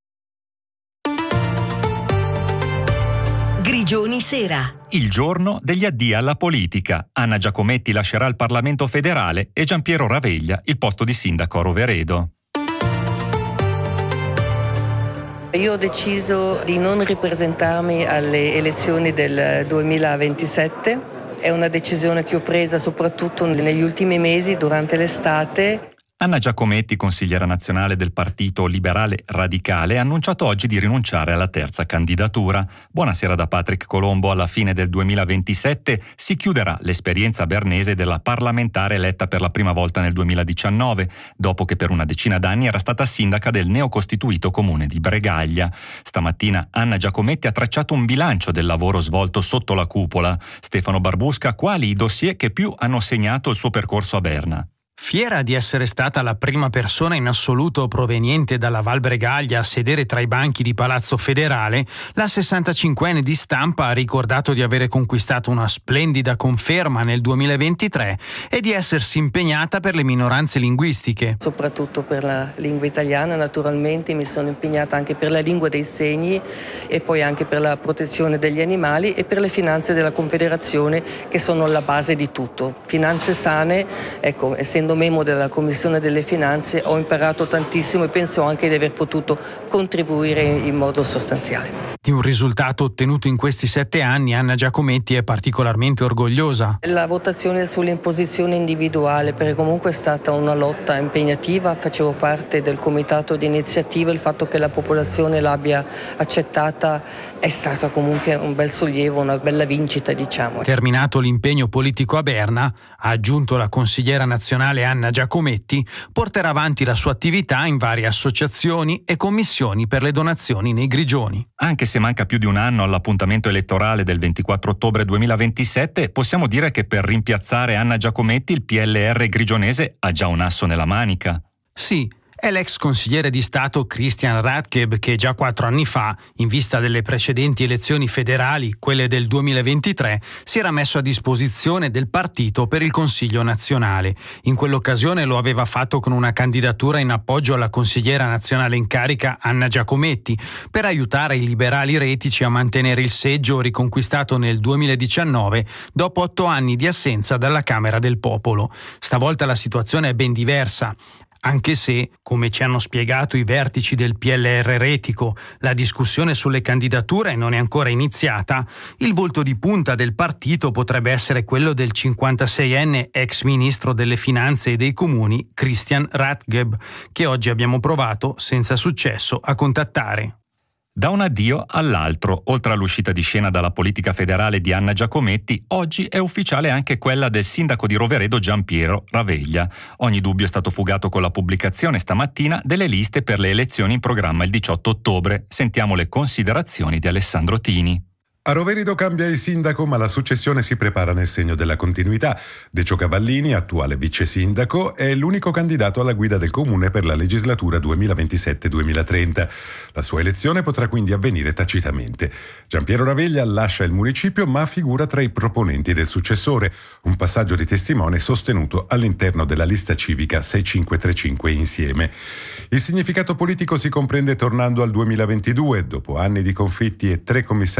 [SPEAKER 20] Grigioni Sera.
[SPEAKER 5] Il giorno degli addii alla politica. Anna Giacometti lascerà il Parlamento federale e Giampiero Raveglia il posto di sindaco a Roveredo.
[SPEAKER 23] Io ho deciso di non ripresentarmi alle elezioni del 2027. È una decisione che ho presa soprattutto negli ultimi mesi, durante l'estate.
[SPEAKER 5] Anna Giacometti, consigliera nazionale del Partito Liberale Radicale, ha annunciato oggi di rinunciare alla terza candidatura. Buonasera da Patrick Colombo. Alla fine del 2027 si chiuderà l'esperienza bernese della parlamentare eletta per la prima volta nel 2019, dopo che per una decina d'anni era stata sindaca del neocostituito comune di Bregaglia. Stamattina Anna Giacometti ha tracciato un bilancio del lavoro svolto sotto la cupola. Stefano Barbusca, quali i dossier che più hanno segnato il suo percorso a Berna?
[SPEAKER 24] Fiera di essere stata la prima persona in assoluto proveniente dalla Val Bregaglia a sedere tra i banchi di Palazzo Federale, la 65enne di Stampa ha ricordato di avere conquistato una splendida conferma nel 2023 e di essersi impegnata per le minoranze linguistiche.
[SPEAKER 23] Soprattutto per la lingua italiana, naturalmente mi sono impegnata anche per la lingua dei segni e poi anche per la protezione degli animali e per le finanze della Confederazione, che sono la base di tutto. Finanze sane, ecco, essendo membro della Commissione delle Finanze ho imparato tantissimo e penso anche di aver potuto contribuire in modo sostanziale.
[SPEAKER 24] Di un risultato ottenuto in questi 7 anni, Anna Giacometti è particolarmente orgogliosa.
[SPEAKER 23] La votazione sull'imposizione individuale, perché comunque è stata una lotta impegnativa, facevo parte del comitato di iniziativa, il fatto che la popolazione l'abbia accettata è stato comunque un bel sollievo, una bella vincita, diciamo.
[SPEAKER 24] Terminato l'impegno politico a Berna, ha aggiunto la consigliera nazionale Anna Giacometti, porterà avanti la sua attività in varie associazioni e commissioni per le donazioni nei Grigioni.
[SPEAKER 5] Anche se manca più di un anno all'appuntamento elettorale del 24 ottobre 2027, possiamo dire che per rimpiazzare Anna Giacometti il PLR grigionese ha già un asso nella manica.
[SPEAKER 24] Sì. È l'ex consigliere di Stato Christian Radgeb che già 4 anni fa, in vista delle precedenti elezioni federali, quelle del 2023, si era messo a disposizione del partito per il Consiglio nazionale. In quell'occasione lo aveva fatto con una candidatura in appoggio alla consigliera nazionale in carica Anna Giacometti, per aiutare i liberali retici a mantenere il seggio riconquistato nel 2019 dopo 8 anni di assenza dalla Camera del Popolo. Stavolta la situazione è ben diversa. Anche se, come ci hanno spiegato i vertici del PLR retico, la discussione sulle candidature non è ancora iniziata, il volto di punta del partito potrebbe essere quello del 56enne ex ministro delle Finanze e dei Comuni Christian Radgeb, che oggi abbiamo provato, senza successo, a contattare.
[SPEAKER 5] Da un addio all'altro, oltre all'uscita di scena dalla politica federale di Anna Giacometti, oggi è ufficiale anche quella del sindaco di Roveredo Giampiero Raveglia. Ogni dubbio è stato fugato con la pubblicazione stamattina delle liste per le elezioni in programma il 18 ottobre. Sentiamo le considerazioni di Alessandro Tini.
[SPEAKER 25] A Roveredo cambia il sindaco, ma la successione si prepara nel segno della continuità. Decio Cavallini, attuale vice sindaco, è l'unico candidato alla guida del comune per la legislatura 2027-2030. La sua elezione potrà quindi avvenire tacitamente. Giampiero Raveglia lascia il municipio, ma figura tra i proponenti del successore, un passaggio di testimone sostenuto all'interno della lista civica 6535 Insieme. Il significato politico si comprende tornando al 2022, dopo anni di conflitti e 3 commissariamenti.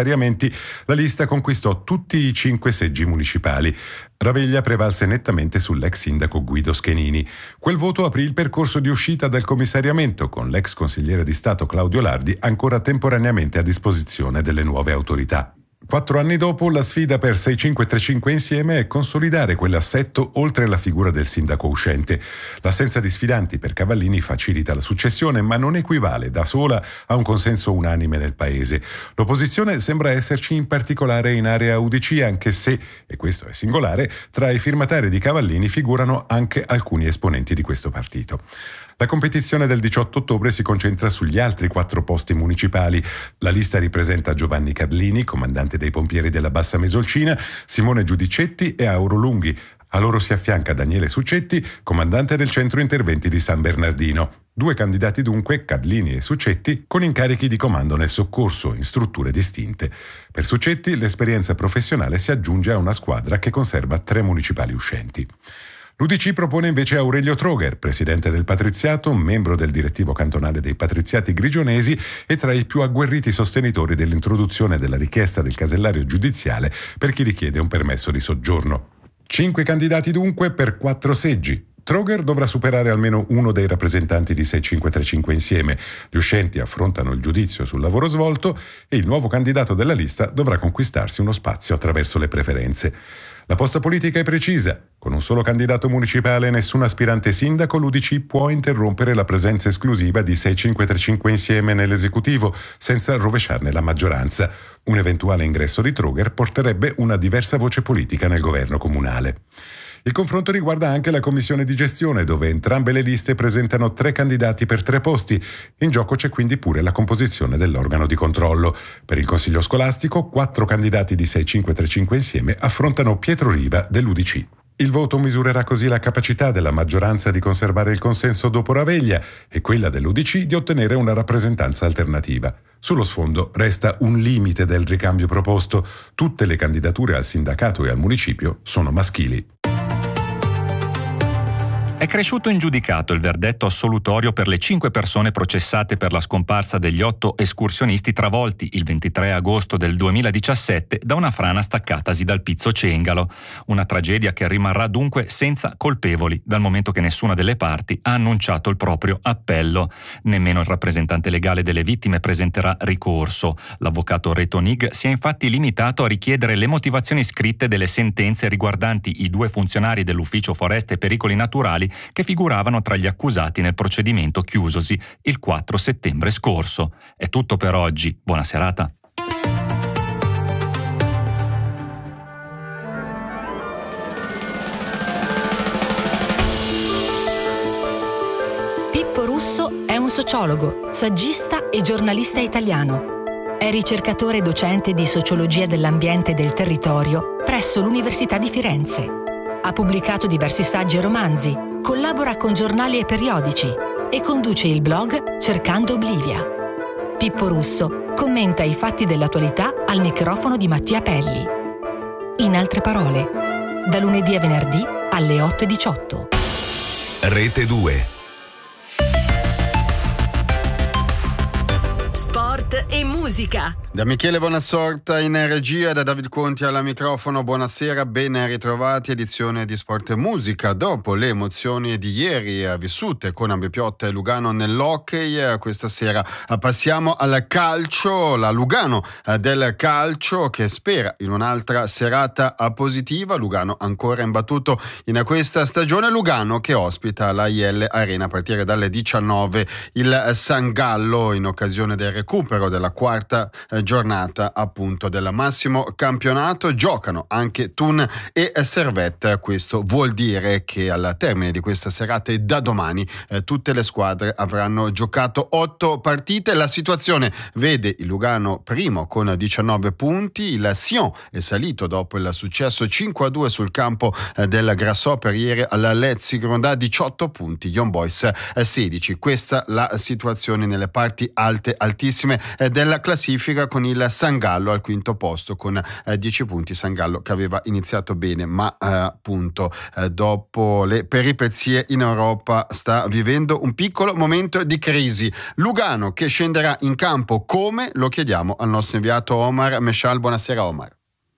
[SPEAKER 25] partiti, la lista conquistò tutti i 5 seggi municipali. Raveglia prevalse nettamente sull'ex sindaco Guido Schenini. Quel voto aprì il percorso di uscita dal commissariamento, con l'ex consigliere di Stato Claudio Lardi ancora temporaneamente a disposizione delle nuove autorità. 4 anni dopo, la sfida per 6535 insieme è consolidare quell'assetto oltre alla figura del sindaco uscente. L'assenza di sfidanti per Cavallini facilita la successione, ma non equivale da sola a un consenso unanime nel paese. L'opposizione sembra esserci in particolare in area UDC, anche se, e questo è singolare, tra i firmatari di Cavallini figurano anche alcuni esponenti di questo partito. La competizione del 18 ottobre si concentra sugli altri 4 posti municipali. La lista ripresenta Giovanni Cadlini, comandante dei pompieri della Bassa Mesolcina, Simone Giudicetti e Auro Lunghi. A loro si affianca Daniele Succetti, comandante del centro interventi di San Bernardino. 2 candidati dunque, Cadlini e Succetti, con incarichi di comando nel soccorso in strutture distinte. Per Succetti l'esperienza professionale si aggiunge a una squadra che conserva 3 municipali uscenti. L'UDC propone invece Aurelio Troger, presidente del Patriziato, membro del direttivo cantonale dei Patriziati grigionesi e tra i più agguerriti sostenitori dell'introduzione della richiesta del casellario giudiziale per chi richiede un permesso di soggiorno. 5 candidati dunque per 4 seggi. Troger dovrà superare almeno uno dei rappresentanti di 6535 insieme. Gli uscenti affrontano il giudizio sul lavoro svolto e il nuovo candidato della lista dovrà conquistarsi uno spazio attraverso le preferenze. La posta politica è precisa. Con un solo candidato municipale e nessun aspirante sindaco, l'UDC può interrompere la presenza esclusiva di 6535 insieme nell'esecutivo, senza rovesciarne la maggioranza. Un eventuale ingresso di Troger porterebbe una diversa voce politica nel governo comunale. Il confronto riguarda anche la commissione di gestione, dove entrambe le liste presentano 3 candidati per 3 posti. In gioco c'è quindi pure la composizione dell'organo di controllo. Per il Consiglio scolastico, 4 candidati di 6535 insieme affrontano Pietro Riva dell'UDC. Il voto misurerà così la capacità della maggioranza di conservare il consenso dopo Raveglia e quella dell'UDC di ottenere una rappresentanza alternativa. Sullo sfondo resta un limite del ricambio proposto. Tutte le candidature al sindacato e al municipio sono maschili.
[SPEAKER 5] È cresciuto in giudicato il verdetto assolutorio per le 5 persone processate per la scomparsa degli 8 escursionisti travolti il 23 agosto del 2017 da una frana staccatasi dal Pizzo Cengalo. Una tragedia che rimarrà dunque senza colpevoli, dal momento che nessuna delle parti ha annunciato il proprio appello. Nemmeno il rappresentante legale delle vittime presenterà ricorso. L'avvocato Reto Nig si è infatti limitato a richiedere le motivazioni scritte delle sentenze riguardanti i 2 funzionari dell'Ufficio Foreste e Pericoli Naturali che figuravano tra gli accusati nel procedimento chiusosi il 4 settembre scorso. È tutto per oggi. Buona serata.
[SPEAKER 20] Pippo Russo è un sociologo, saggista e giornalista italiano. È ricercatore e docente di sociologia dell'ambiente e del territorio presso l'Università di Firenze. Ha pubblicato diversi saggi e romanzi, collabora con giornali e periodici e conduce il blog Cercando Oblivia. Pippo Russo commenta i fatti dell'attualità al microfono di Mattia Pelli. In altre parole, da lunedì a venerdì alle 8:18.
[SPEAKER 3] Rete 2.
[SPEAKER 20] Sport e musica.
[SPEAKER 21] Da Michele Bonassorta in regia, da David Conti alla microfono, buonasera, ben ritrovati, edizione di Sport e Musica. Dopo le emozioni di ieri vissute con Ambipiotta e Lugano nell'hockey, questa sera passiamo al calcio, la Lugano del calcio che spera in un'altra serata positiva. Lugano ancora imbattuto in questa stagione, Lugano che ospita la IL Arena a partire dalle 19 il San Gallo in occasione del recupero della quarta giornata appunto del massimo campionato. Giocano anche Thun e Servette. Questo vuol dire che al termine di questa serata e da domani tutte le squadre avranno giocato 8 partite. La situazione vede il Lugano primo con 19 punti, il Sion è salito dopo il successo 5-2 sul campo del Grasshopper ieri alla Letzigrund, 18 punti, Young Boys 16. Questa la situazione nelle parti alte altissime della classifica, con il Sangallo al quinto posto con 10 punti. Sangallo che aveva iniziato bene, ma appunto dopo le peripezie in Europa sta vivendo un piccolo momento di crisi. Lugano che scenderà in campo come? Lo chiediamo al nostro inviato Omar Meshal. Buonasera Omar.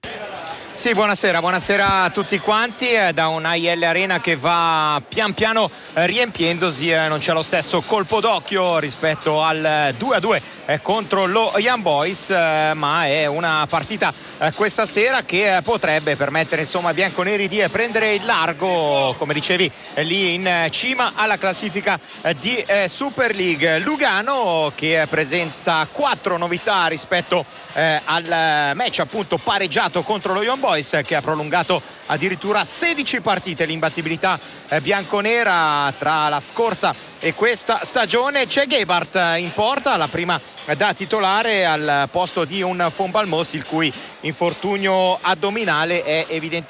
[SPEAKER 22] Sì, buonasera a tutti quanti. Da un AIL Arena che va pian piano riempiendosi, non c'è lo stesso colpo d'occhio rispetto al 2-2 contro lo Young Boys, ma è una partita questa sera che potrebbe permettere insomma ai bianconeri di prendere il largo, come dicevi, lì in cima alla classifica di Super League. Lugano che presenta 4 novità rispetto al match appunto pareggiato contro lo Young Boys, che ha prolungato addirittura 16 partite l'imbattibilità bianconera tra la scorsa e questa stagione. C'è Gebhardt in porta, la prima da titolare al posto di un Von Balmos il cui infortunio addominale è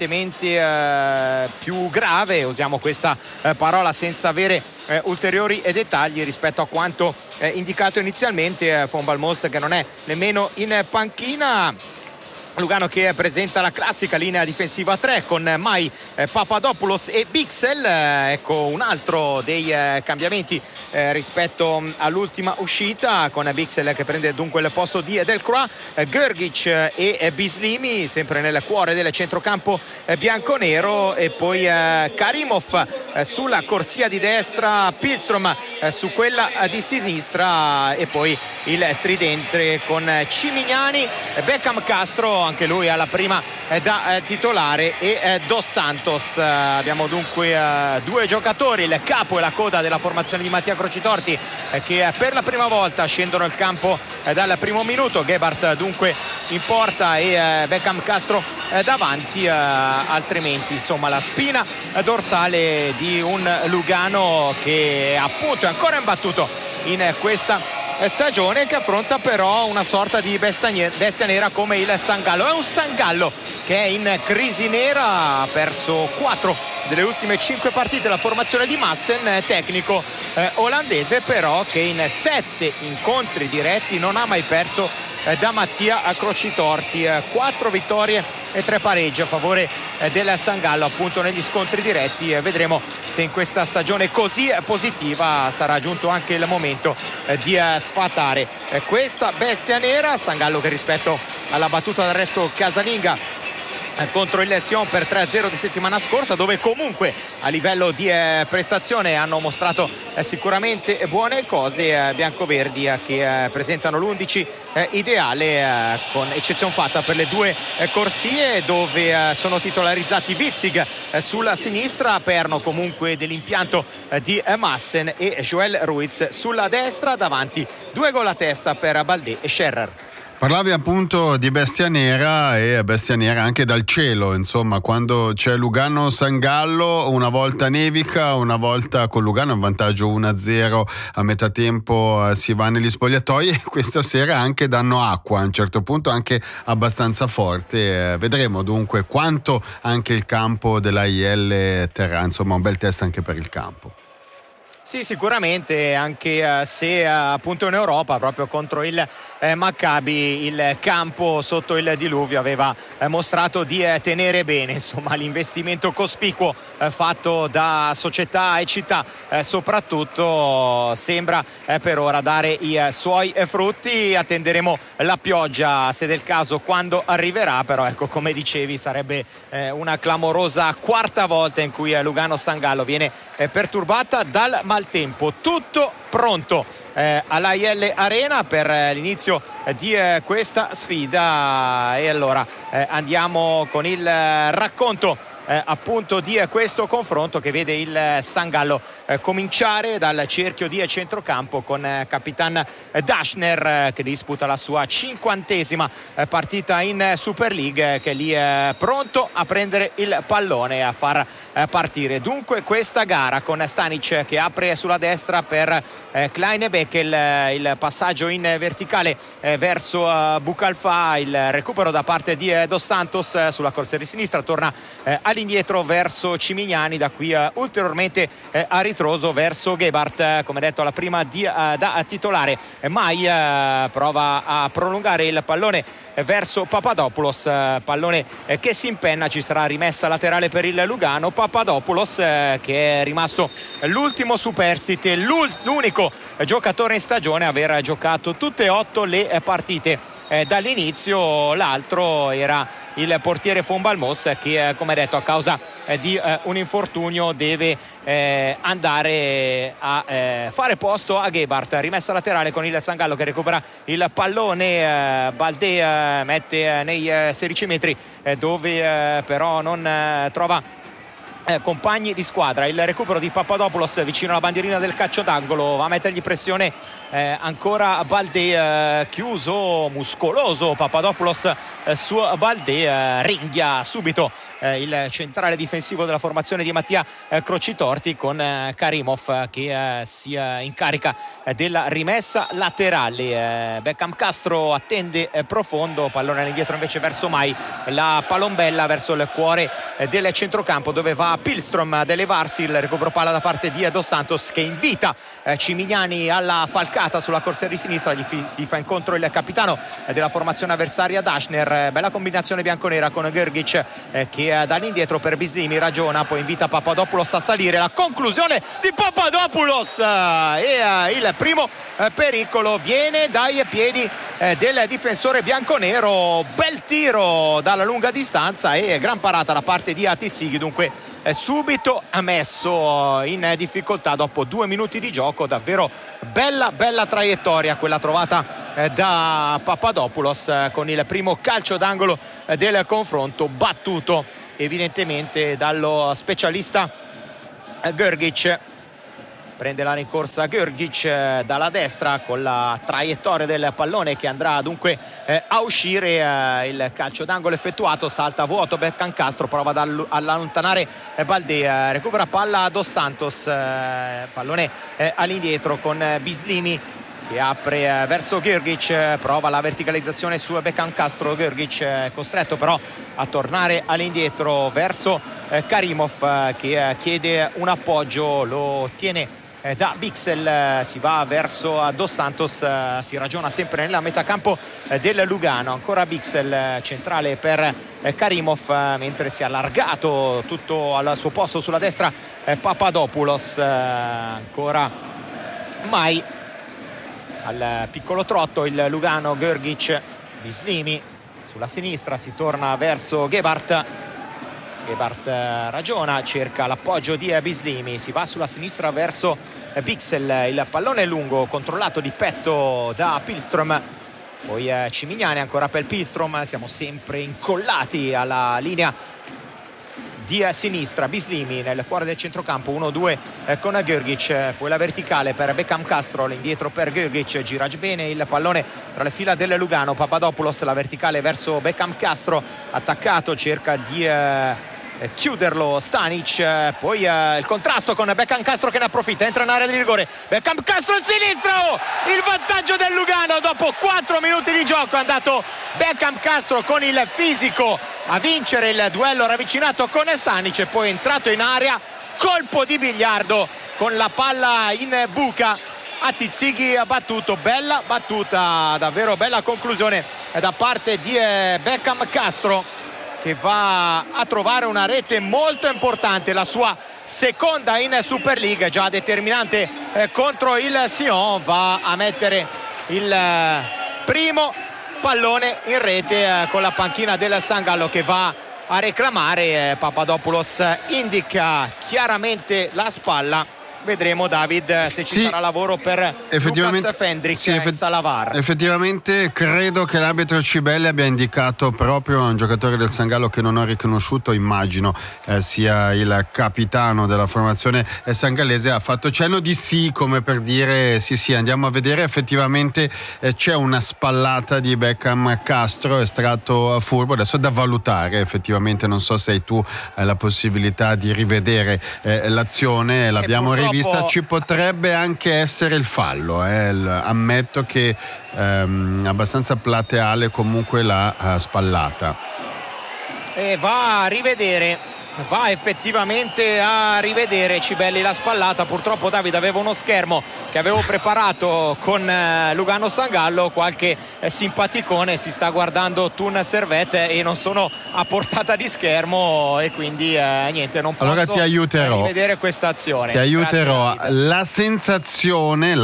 [SPEAKER 22] evidentemente più grave, usiamo questa parola senza avere ulteriori dettagli rispetto a quanto indicato inizialmente. Von Balmos che non è nemmeno in panchina. Lugano che presenta la classica linea difensiva 3 con Mai, Papadopoulos e Bixel. Ecco un altro dei cambiamenti rispetto all'ultima uscita, con Bixel che prende dunque il posto di Delcroix, Grgic e Bislimi sempre nel cuore del centrocampo bianconero, e poi Karimov sulla corsia di destra, Pilstrom su quella di sinistra, e poi il tridente con Cimignani, Beckham Castro anche lui alla prima da titolare, e Dos Santos. Abbiamo dunque 2 giocatori, il capo e la coda della formazione di Mattia Crocitorti, che per la prima volta scendono il campo dal primo minuto. Gebhardt dunque in porta e Beckham Castro davanti, altrimenti insomma la spina dorsale di un Lugano che appunto è ancora imbattuto in questa stagione, che affronta però una sorta di bestia nera come il Sangallo. È un Sangallo che è in crisi nera, ha perso 4 delle ultime 5 partite la formazione di Massen, tecnico olandese però che in 7 incontri diretti non ha mai perso da Mattia Crocitorti. 4 vittorie e 3 pareggi a favore del Sangallo appunto negli scontri diretti. Vedremo se in questa stagione così positiva sarà giunto anche il momento di sfatare questa bestia nera. Sangallo che rispetto alla battuta d'arresto casalinga contro il Sion per 3-0 di settimana scorsa, dove comunque a livello di prestazione hanno mostrato sicuramente buone cose, biancoverdi che presentano l'11 ideale, con eccezione fatta per le 2 corsie dove sono titolarizzati Witzig sulla sinistra, perno comunque dell'impianto di Massen, e Joel Ruiz sulla destra. Davanti 2 gol a testa per Baldé e Scherrer.
[SPEAKER 21] Parlavi appunto di bestia nera, e bestia nera anche dal cielo, insomma, quando c'è Lugano-Sangallo una volta nevica, una volta con Lugano in vantaggio 1-0 a metà tempo si va negli spogliatoi, e questa sera anche danno acqua a un certo punto, anche abbastanza forte. Vedremo dunque quanto anche il campo dell'AIL terrà, insomma un bel test anche per il campo.
[SPEAKER 22] Sì, sicuramente, anche se appunto in Europa proprio contro il Maccabi il campo sotto il diluvio aveva mostrato di tenere bene, insomma l'investimento cospicuo fatto da società e città soprattutto sembra per ora dare i suoi frutti. Attenderemo la pioggia se del caso quando arriverà, però ecco, come dicevi, sarebbe una clamorosa 4ª volta in cui Lugano-Sangallo viene perturbata dal maltempo. Tutto pronto all'AIL Arena per l'inizio di questa sfida, e allora andiamo con il racconto appunto di questo confronto che vede il Sangallo cominciare dal cerchio di centrocampo con Capitan Daschner che disputa la sua 50ª partita in Super League, che è lì pronto a prendere il pallone e a far partire dunque questa gara, con Stanic che apre sulla destra per Klein Beckel, il passaggio in verticale verso Bucalfa, il recupero da parte di Dos Santos sulla corsia di sinistra, torna al all'indietro verso Cimignani, da qui ulteriormente a ritroso verso Gebhardt, come detto alla prima da titolare. Mai prova a prolungare il pallone verso Papadopoulos, pallone che si impenna, ci sarà rimessa laterale per il Lugano. Papadopoulos che è rimasto l'ultimo superstite, l'unico giocatore in stagione a aver giocato tutte e 8 le partite dall'inizio. L'altro era il portiere Fonbalmos che, come detto, a causa di un infortunio deve andare a fare posto a Gebhardt. Rimessa laterale con il San Gallo che recupera il pallone. Baldé mette nei 16 metri dove però non trova compagni di squadra. Il recupero di Papadopoulos vicino alla bandierina del calcio d'angolo, va a mettergli pressione ancora Baldé, chiuso, muscoloso Papadopoulos su Baldé, ringhia subito il centrale difensivo della formazione di Mattia Crocitorti con Karimov che si incarica della rimessa laterale. Beckham Castro attende profondo, pallone all'indietro invece verso Mai, la palombella verso il cuore del centrocampo dove va Pilstrom ad elevarsi. Il recupero palla da parte di Dos Santos che invita Cimignani alla falcata sulla corsia di sinistra, gli fa incontro il capitano della formazione avversaria Daschner. Bella combinazione bianconera con Grgic che dall'indietro per Bislimi ragiona, poi invita Papadopoulos a salire, la conclusione di Papadopoulos e il primo pericolo viene dai piedi del difensore bianconero. Bel tiro dalla lunga distanza e gran parata da parte di Atizzighi, dunque subito messo in difficoltà dopo 2 minuti di gioco. Davvero bella traiettoria quella trovata da Papadopoulos con il primo calcio d'angolo del confronto, battuto evidentemente dallo specialista Grgic. Prende la rincorsa Grgic dalla destra con la traiettoria del pallone che andrà dunque a uscire. Il calcio d'angolo effettuato, salta vuoto Beckham Castro, prova ad allontanare Baldé, recupera palla Dos Santos, pallone all'indietro con Bislimi che apre verso Grgic, prova la verticalizzazione su Beckham Castro. Grgic costretto però a tornare all'indietro verso Karimov che chiede un appoggio, lo tiene da Bixel, si va verso Dos Santos, si ragiona sempre nella metà campo del Lugano. Ancora Bixel, centrale per Karimov, mentre si è allargato tutto al suo posto sulla destra Papadopoulos. Ancora Mai al piccolo trotto il Lugano. Grgic, Bislimi sulla sinistra, si torna verso Gebhardt. Gebhardt ragiona, cerca l'appoggio di Bislimi, si va sulla sinistra verso Bixel, il pallone lungo controllato di petto da Pilstrom, poi Cimignani ancora per Pilstrom. Siamo sempre incollati alla linea di sinistra. Bislimi nel cuore del centrocampo, 1-2 con Grgic, poi la verticale per Beckham Castro, l'indietro per Grgic, gira bene il pallone tra le fila del Lugano. Papadopoulos, la verticale verso Beckham Castro, attaccato, cerca di chiuderlo Stanic, poi il contrasto con Beckham Castro che ne approfitta, entra in area di rigore Beckham Castro il sinistro, il vantaggio del Lugano dopo 4 minuti di gioco. È andato Beckham Castro con il fisico a vincere il duello ravvicinato con Stanic e poi è entrato in area, colpo di biliardo con la palla in buca. Atizzighi ha battuto, bella battuta, davvero bella conclusione da parte di Beckham Castro che va a trovare una rete molto importante, la sua seconda in Super League, già determinante contro il Sion. Va a mettere il primo pallone in rete con la panchina del San Gallo che va a reclamare. Papadopoulos indica chiaramente la spalla. Vedremo, David, se ci sarà lavoro per Lucas Fendrick e Salavar.
[SPEAKER 21] Effettivamente credo che l'arbitro Cibelli abbia indicato proprio un giocatore del San Gallo che non ho riconosciuto, immagino sia il capitano della formazione sangallese. Ha fatto cenno di sì, come per dire sì, andiamo a vedere. Effettivamente c'è una spallata di Beckham Castro, estratto furbo, adesso è da valutare. Effettivamente non so se tu hai la possibilità di rivedere l'azione, l'abbiamo rivista. Ci potrebbe anche essere il fallo, ammetto che abbastanza plateale comunque la spallata.
[SPEAKER 22] E va a rivedere va effettivamente a rivedere Cibelli la spallata. Purtroppo Davide aveva uno schermo che avevo preparato con Lugano Sangallo, qualche simpaticone si sta guardando Thun Servette e non sono a portata di schermo e quindi niente, non posso
[SPEAKER 21] allora ti aiuterò,
[SPEAKER 22] rivedere questa azione.
[SPEAKER 21] Ti aiuterò. La sensazione,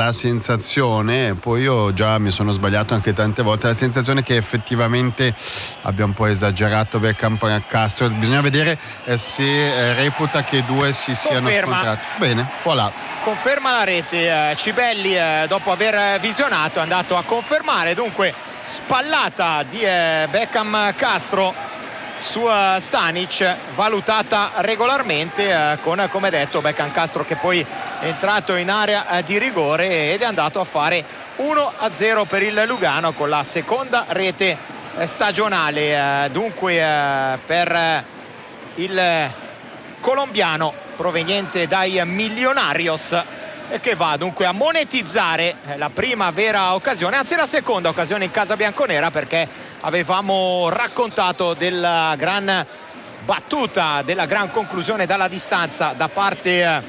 [SPEAKER 21] poi io già mi sono sbagliato anche tante volte, la sensazione che effettivamente abbia un po' esagerato Beckham Castro. Bisogna vedere se reputa che i due si siano scontrati. Bene, voilà.
[SPEAKER 22] Conferma la rete Cibelli dopo aver visionato, è andato a confermare, dunque spallata di Beckham Castro su Stanic, valutata regolarmente con, come detto, Beckham Castro che poi è entrato in area di rigore ed è andato a fare 1-0 per il Lugano con la seconda rete stagionale. Dunque per il colombiano proveniente dai Millonarios e che va dunque a monetizzare la prima vera occasione, anzi la seconda occasione in casa bianconera, perché avevamo raccontato della gran battuta, della gran conclusione dalla distanza da parte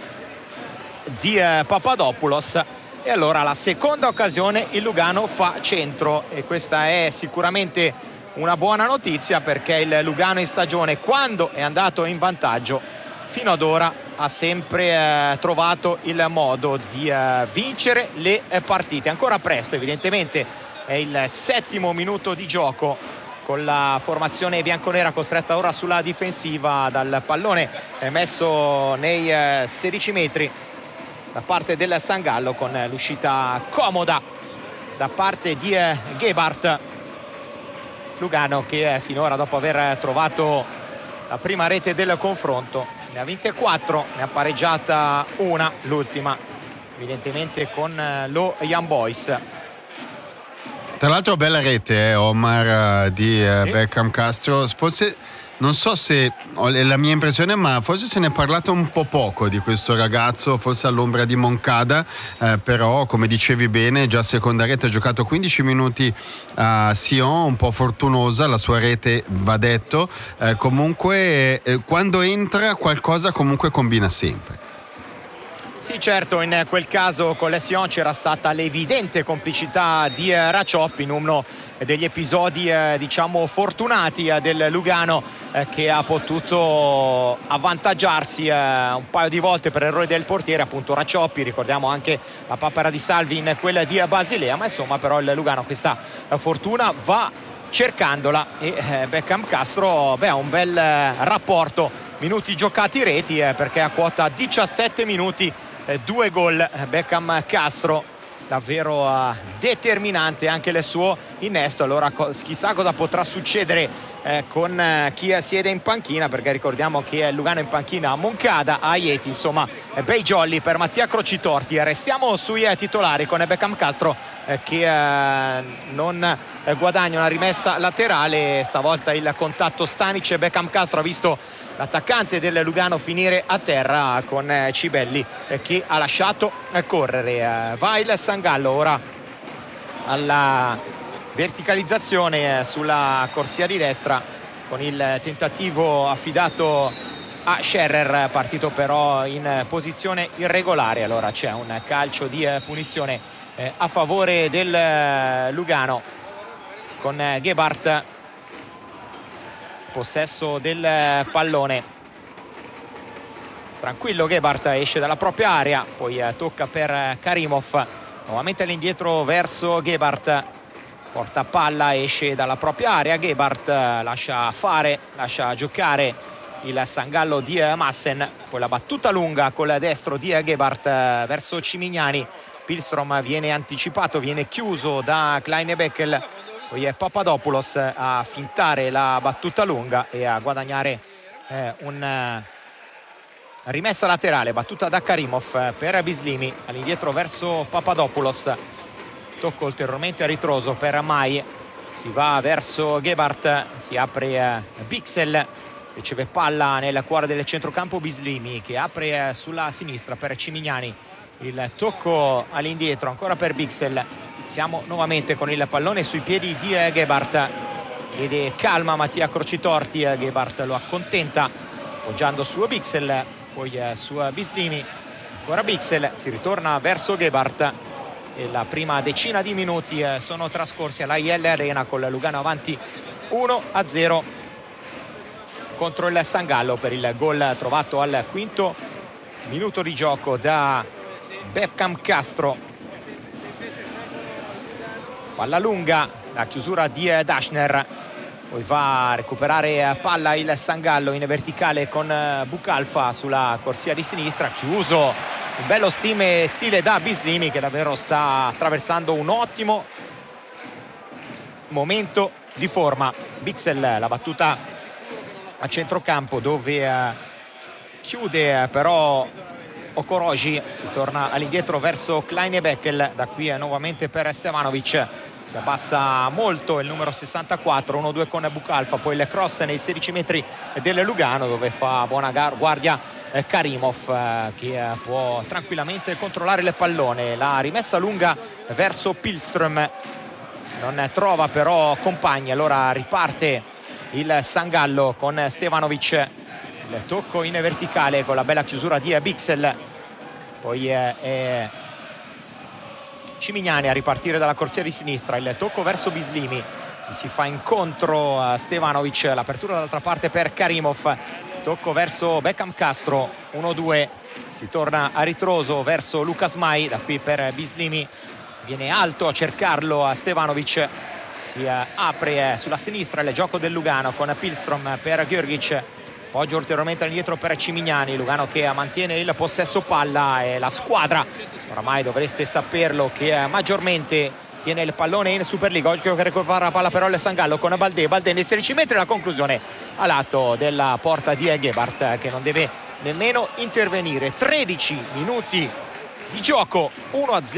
[SPEAKER 22] di Papadopoulos. E allora la seconda occasione il Lugano fa centro e questa è sicuramente una buona notizia, perché il Lugano in stagione, quando è andato in vantaggio, fino ad ora ha sempre trovato il modo di vincere le partite. Ancora presto, evidentemente è il 7° minuto di gioco con la formazione bianconera costretta ora sulla difensiva dal pallone messo nei 16 metri da parte del Sangallo, con l'uscita comoda da parte di Gebhardt. Lugano che finora, dopo aver trovato la prima rete del confronto, ne ha vinte 4, ne ha pareggiata una, l'ultima evidentemente con lo Young Boys.
[SPEAKER 21] Tra l'altro bella rete Omar di Beckham Castro. Forse, non so se è la mia impressione, ma forse se ne è parlato un po' poco di questo ragazzo, forse all'ombra di Moncada, però come dicevi bene, già seconda rete, ha giocato 15 minuti a Sion, un po' fortunosa la sua rete, va detto, comunque quando entra qualcosa comunque combina sempre.
[SPEAKER 22] Sì, certo, in quel caso con le Sion c'era stata l'evidente complicità di Racioppi in uno degli episodi diciamo fortunati del Lugano, che ha potuto avvantaggiarsi un paio di volte per errori del portiere, appunto Racioppi. Ricordiamo anche la papera di Salvi in quella di Basilea, ma insomma però il Lugano questa fortuna va cercandola e Beckham Castro ha un bel rapporto minuti giocati reti, perché a quota 17 minuti 2 gol. Beckham Castro davvero determinante anche il suo innesto. Allora chissà cosa potrà succedere con chi siede in panchina, perché ricordiamo che Lugano in panchina a Moncada, a Aieti, insomma bei jolly per Mattia Crocitorti. Restiamo sui titolari con Beckham Castro che non guadagna una rimessa laterale. Stavolta il contatto Stanic e Beckham Castro ha visto l'attaccante del Lugano finire a terra, con Cibelli che ha lasciato correre. Va il Sangallo ora alla verticalizzazione sulla corsia di destra con il tentativo affidato a Scherrer, partito però in posizione irregolare. Allora c'è un calcio di punizione a favore del Lugano con Gebhardt possesso del pallone. Tranquillo Gebhardt, esce dalla propria area, poi tocca per Karimov, nuovamente all'indietro verso Gebhardt, porta palla, esce dalla propria area. Gebhardt lascia giocare il Sangallo di Massen, poi la battuta lunga col destro di Gebhardt verso Cimignani. Pilstrom viene anticipato, viene chiuso da Kleine-Beckel, poi è Papadopoulos a fintare la battuta lunga e a guadagnare un rimessa laterale, battuta da Karimov per Bislimi, all'indietro verso Papadopoulos, tocco ulteriormente a ritroso per Mai, si va verso Gebhardt, si apre Bixel, riceve palla nel cuore del centrocampo Bislimi che apre sulla sinistra per Cimignani, il tocco all'indietro ancora per Bixel. Siamo nuovamente con il pallone sui piedi di Gebhardt, chiede calma Mattia Crocitorti, Gebhardt lo accontenta appoggiando su Bixel, poi su Bislimi, ancora Bixel, si ritorna verso Gebhardt e la prima decina di minuti sono trascorsi alla IL Arena con Lugano avanti 1-0 contro il San Gallo per il gol trovato al quinto minuto di gioco da Beckham Castro. Palla lunga, la chiusura di Daschner, poi va a recuperare palla il San Gallo in verticale con Bucalfa sulla corsia di sinistra, chiuso un bello stile da Bislimi, che davvero sta attraversando un ottimo momento di forma. Bixel, la battuta a centrocampo dove chiude però Okoroji, si torna all'indietro verso Klein e Beckel, da qui nuovamente per Stevanovic, si abbassa molto il numero 64, 1-2 con Bucalfa, poi il cross nei 16 metri del Lugano dove fa buona guardia Karimov, che può tranquillamente controllare il pallone. La rimessa lunga verso Pilström, non trova però compagni, allora riparte il San Gallo con Stevanovic, il tocco in verticale con la bella chiusura di Bixel, poi è Cimignani a ripartire dalla corsia di sinistra, il tocco verso Bislimi, si fa incontro a Stevanovic, l'apertura dall'altra parte per Karimov, tocco verso Beckham Castro, 1-2, si torna a ritroso verso Lucas Mai, da qui per Bislimi, viene alto a cercarlo a Stevanovic, si apre sulla sinistra il gioco del Lugano con Pilström per Gjörgic, poggio ulteriormente all'indietro per Cimignani, Lugano che mantiene il possesso palla, e la squadra, oramai dovreste saperlo, che maggiormente tiene il pallone in Superliga. Occhio che recupera la palla però il San Gallo con Balde nei 16 metri, la conclusione a lato della porta di Gebhardt, che non deve nemmeno intervenire. 13 minuti di gioco, 1-0.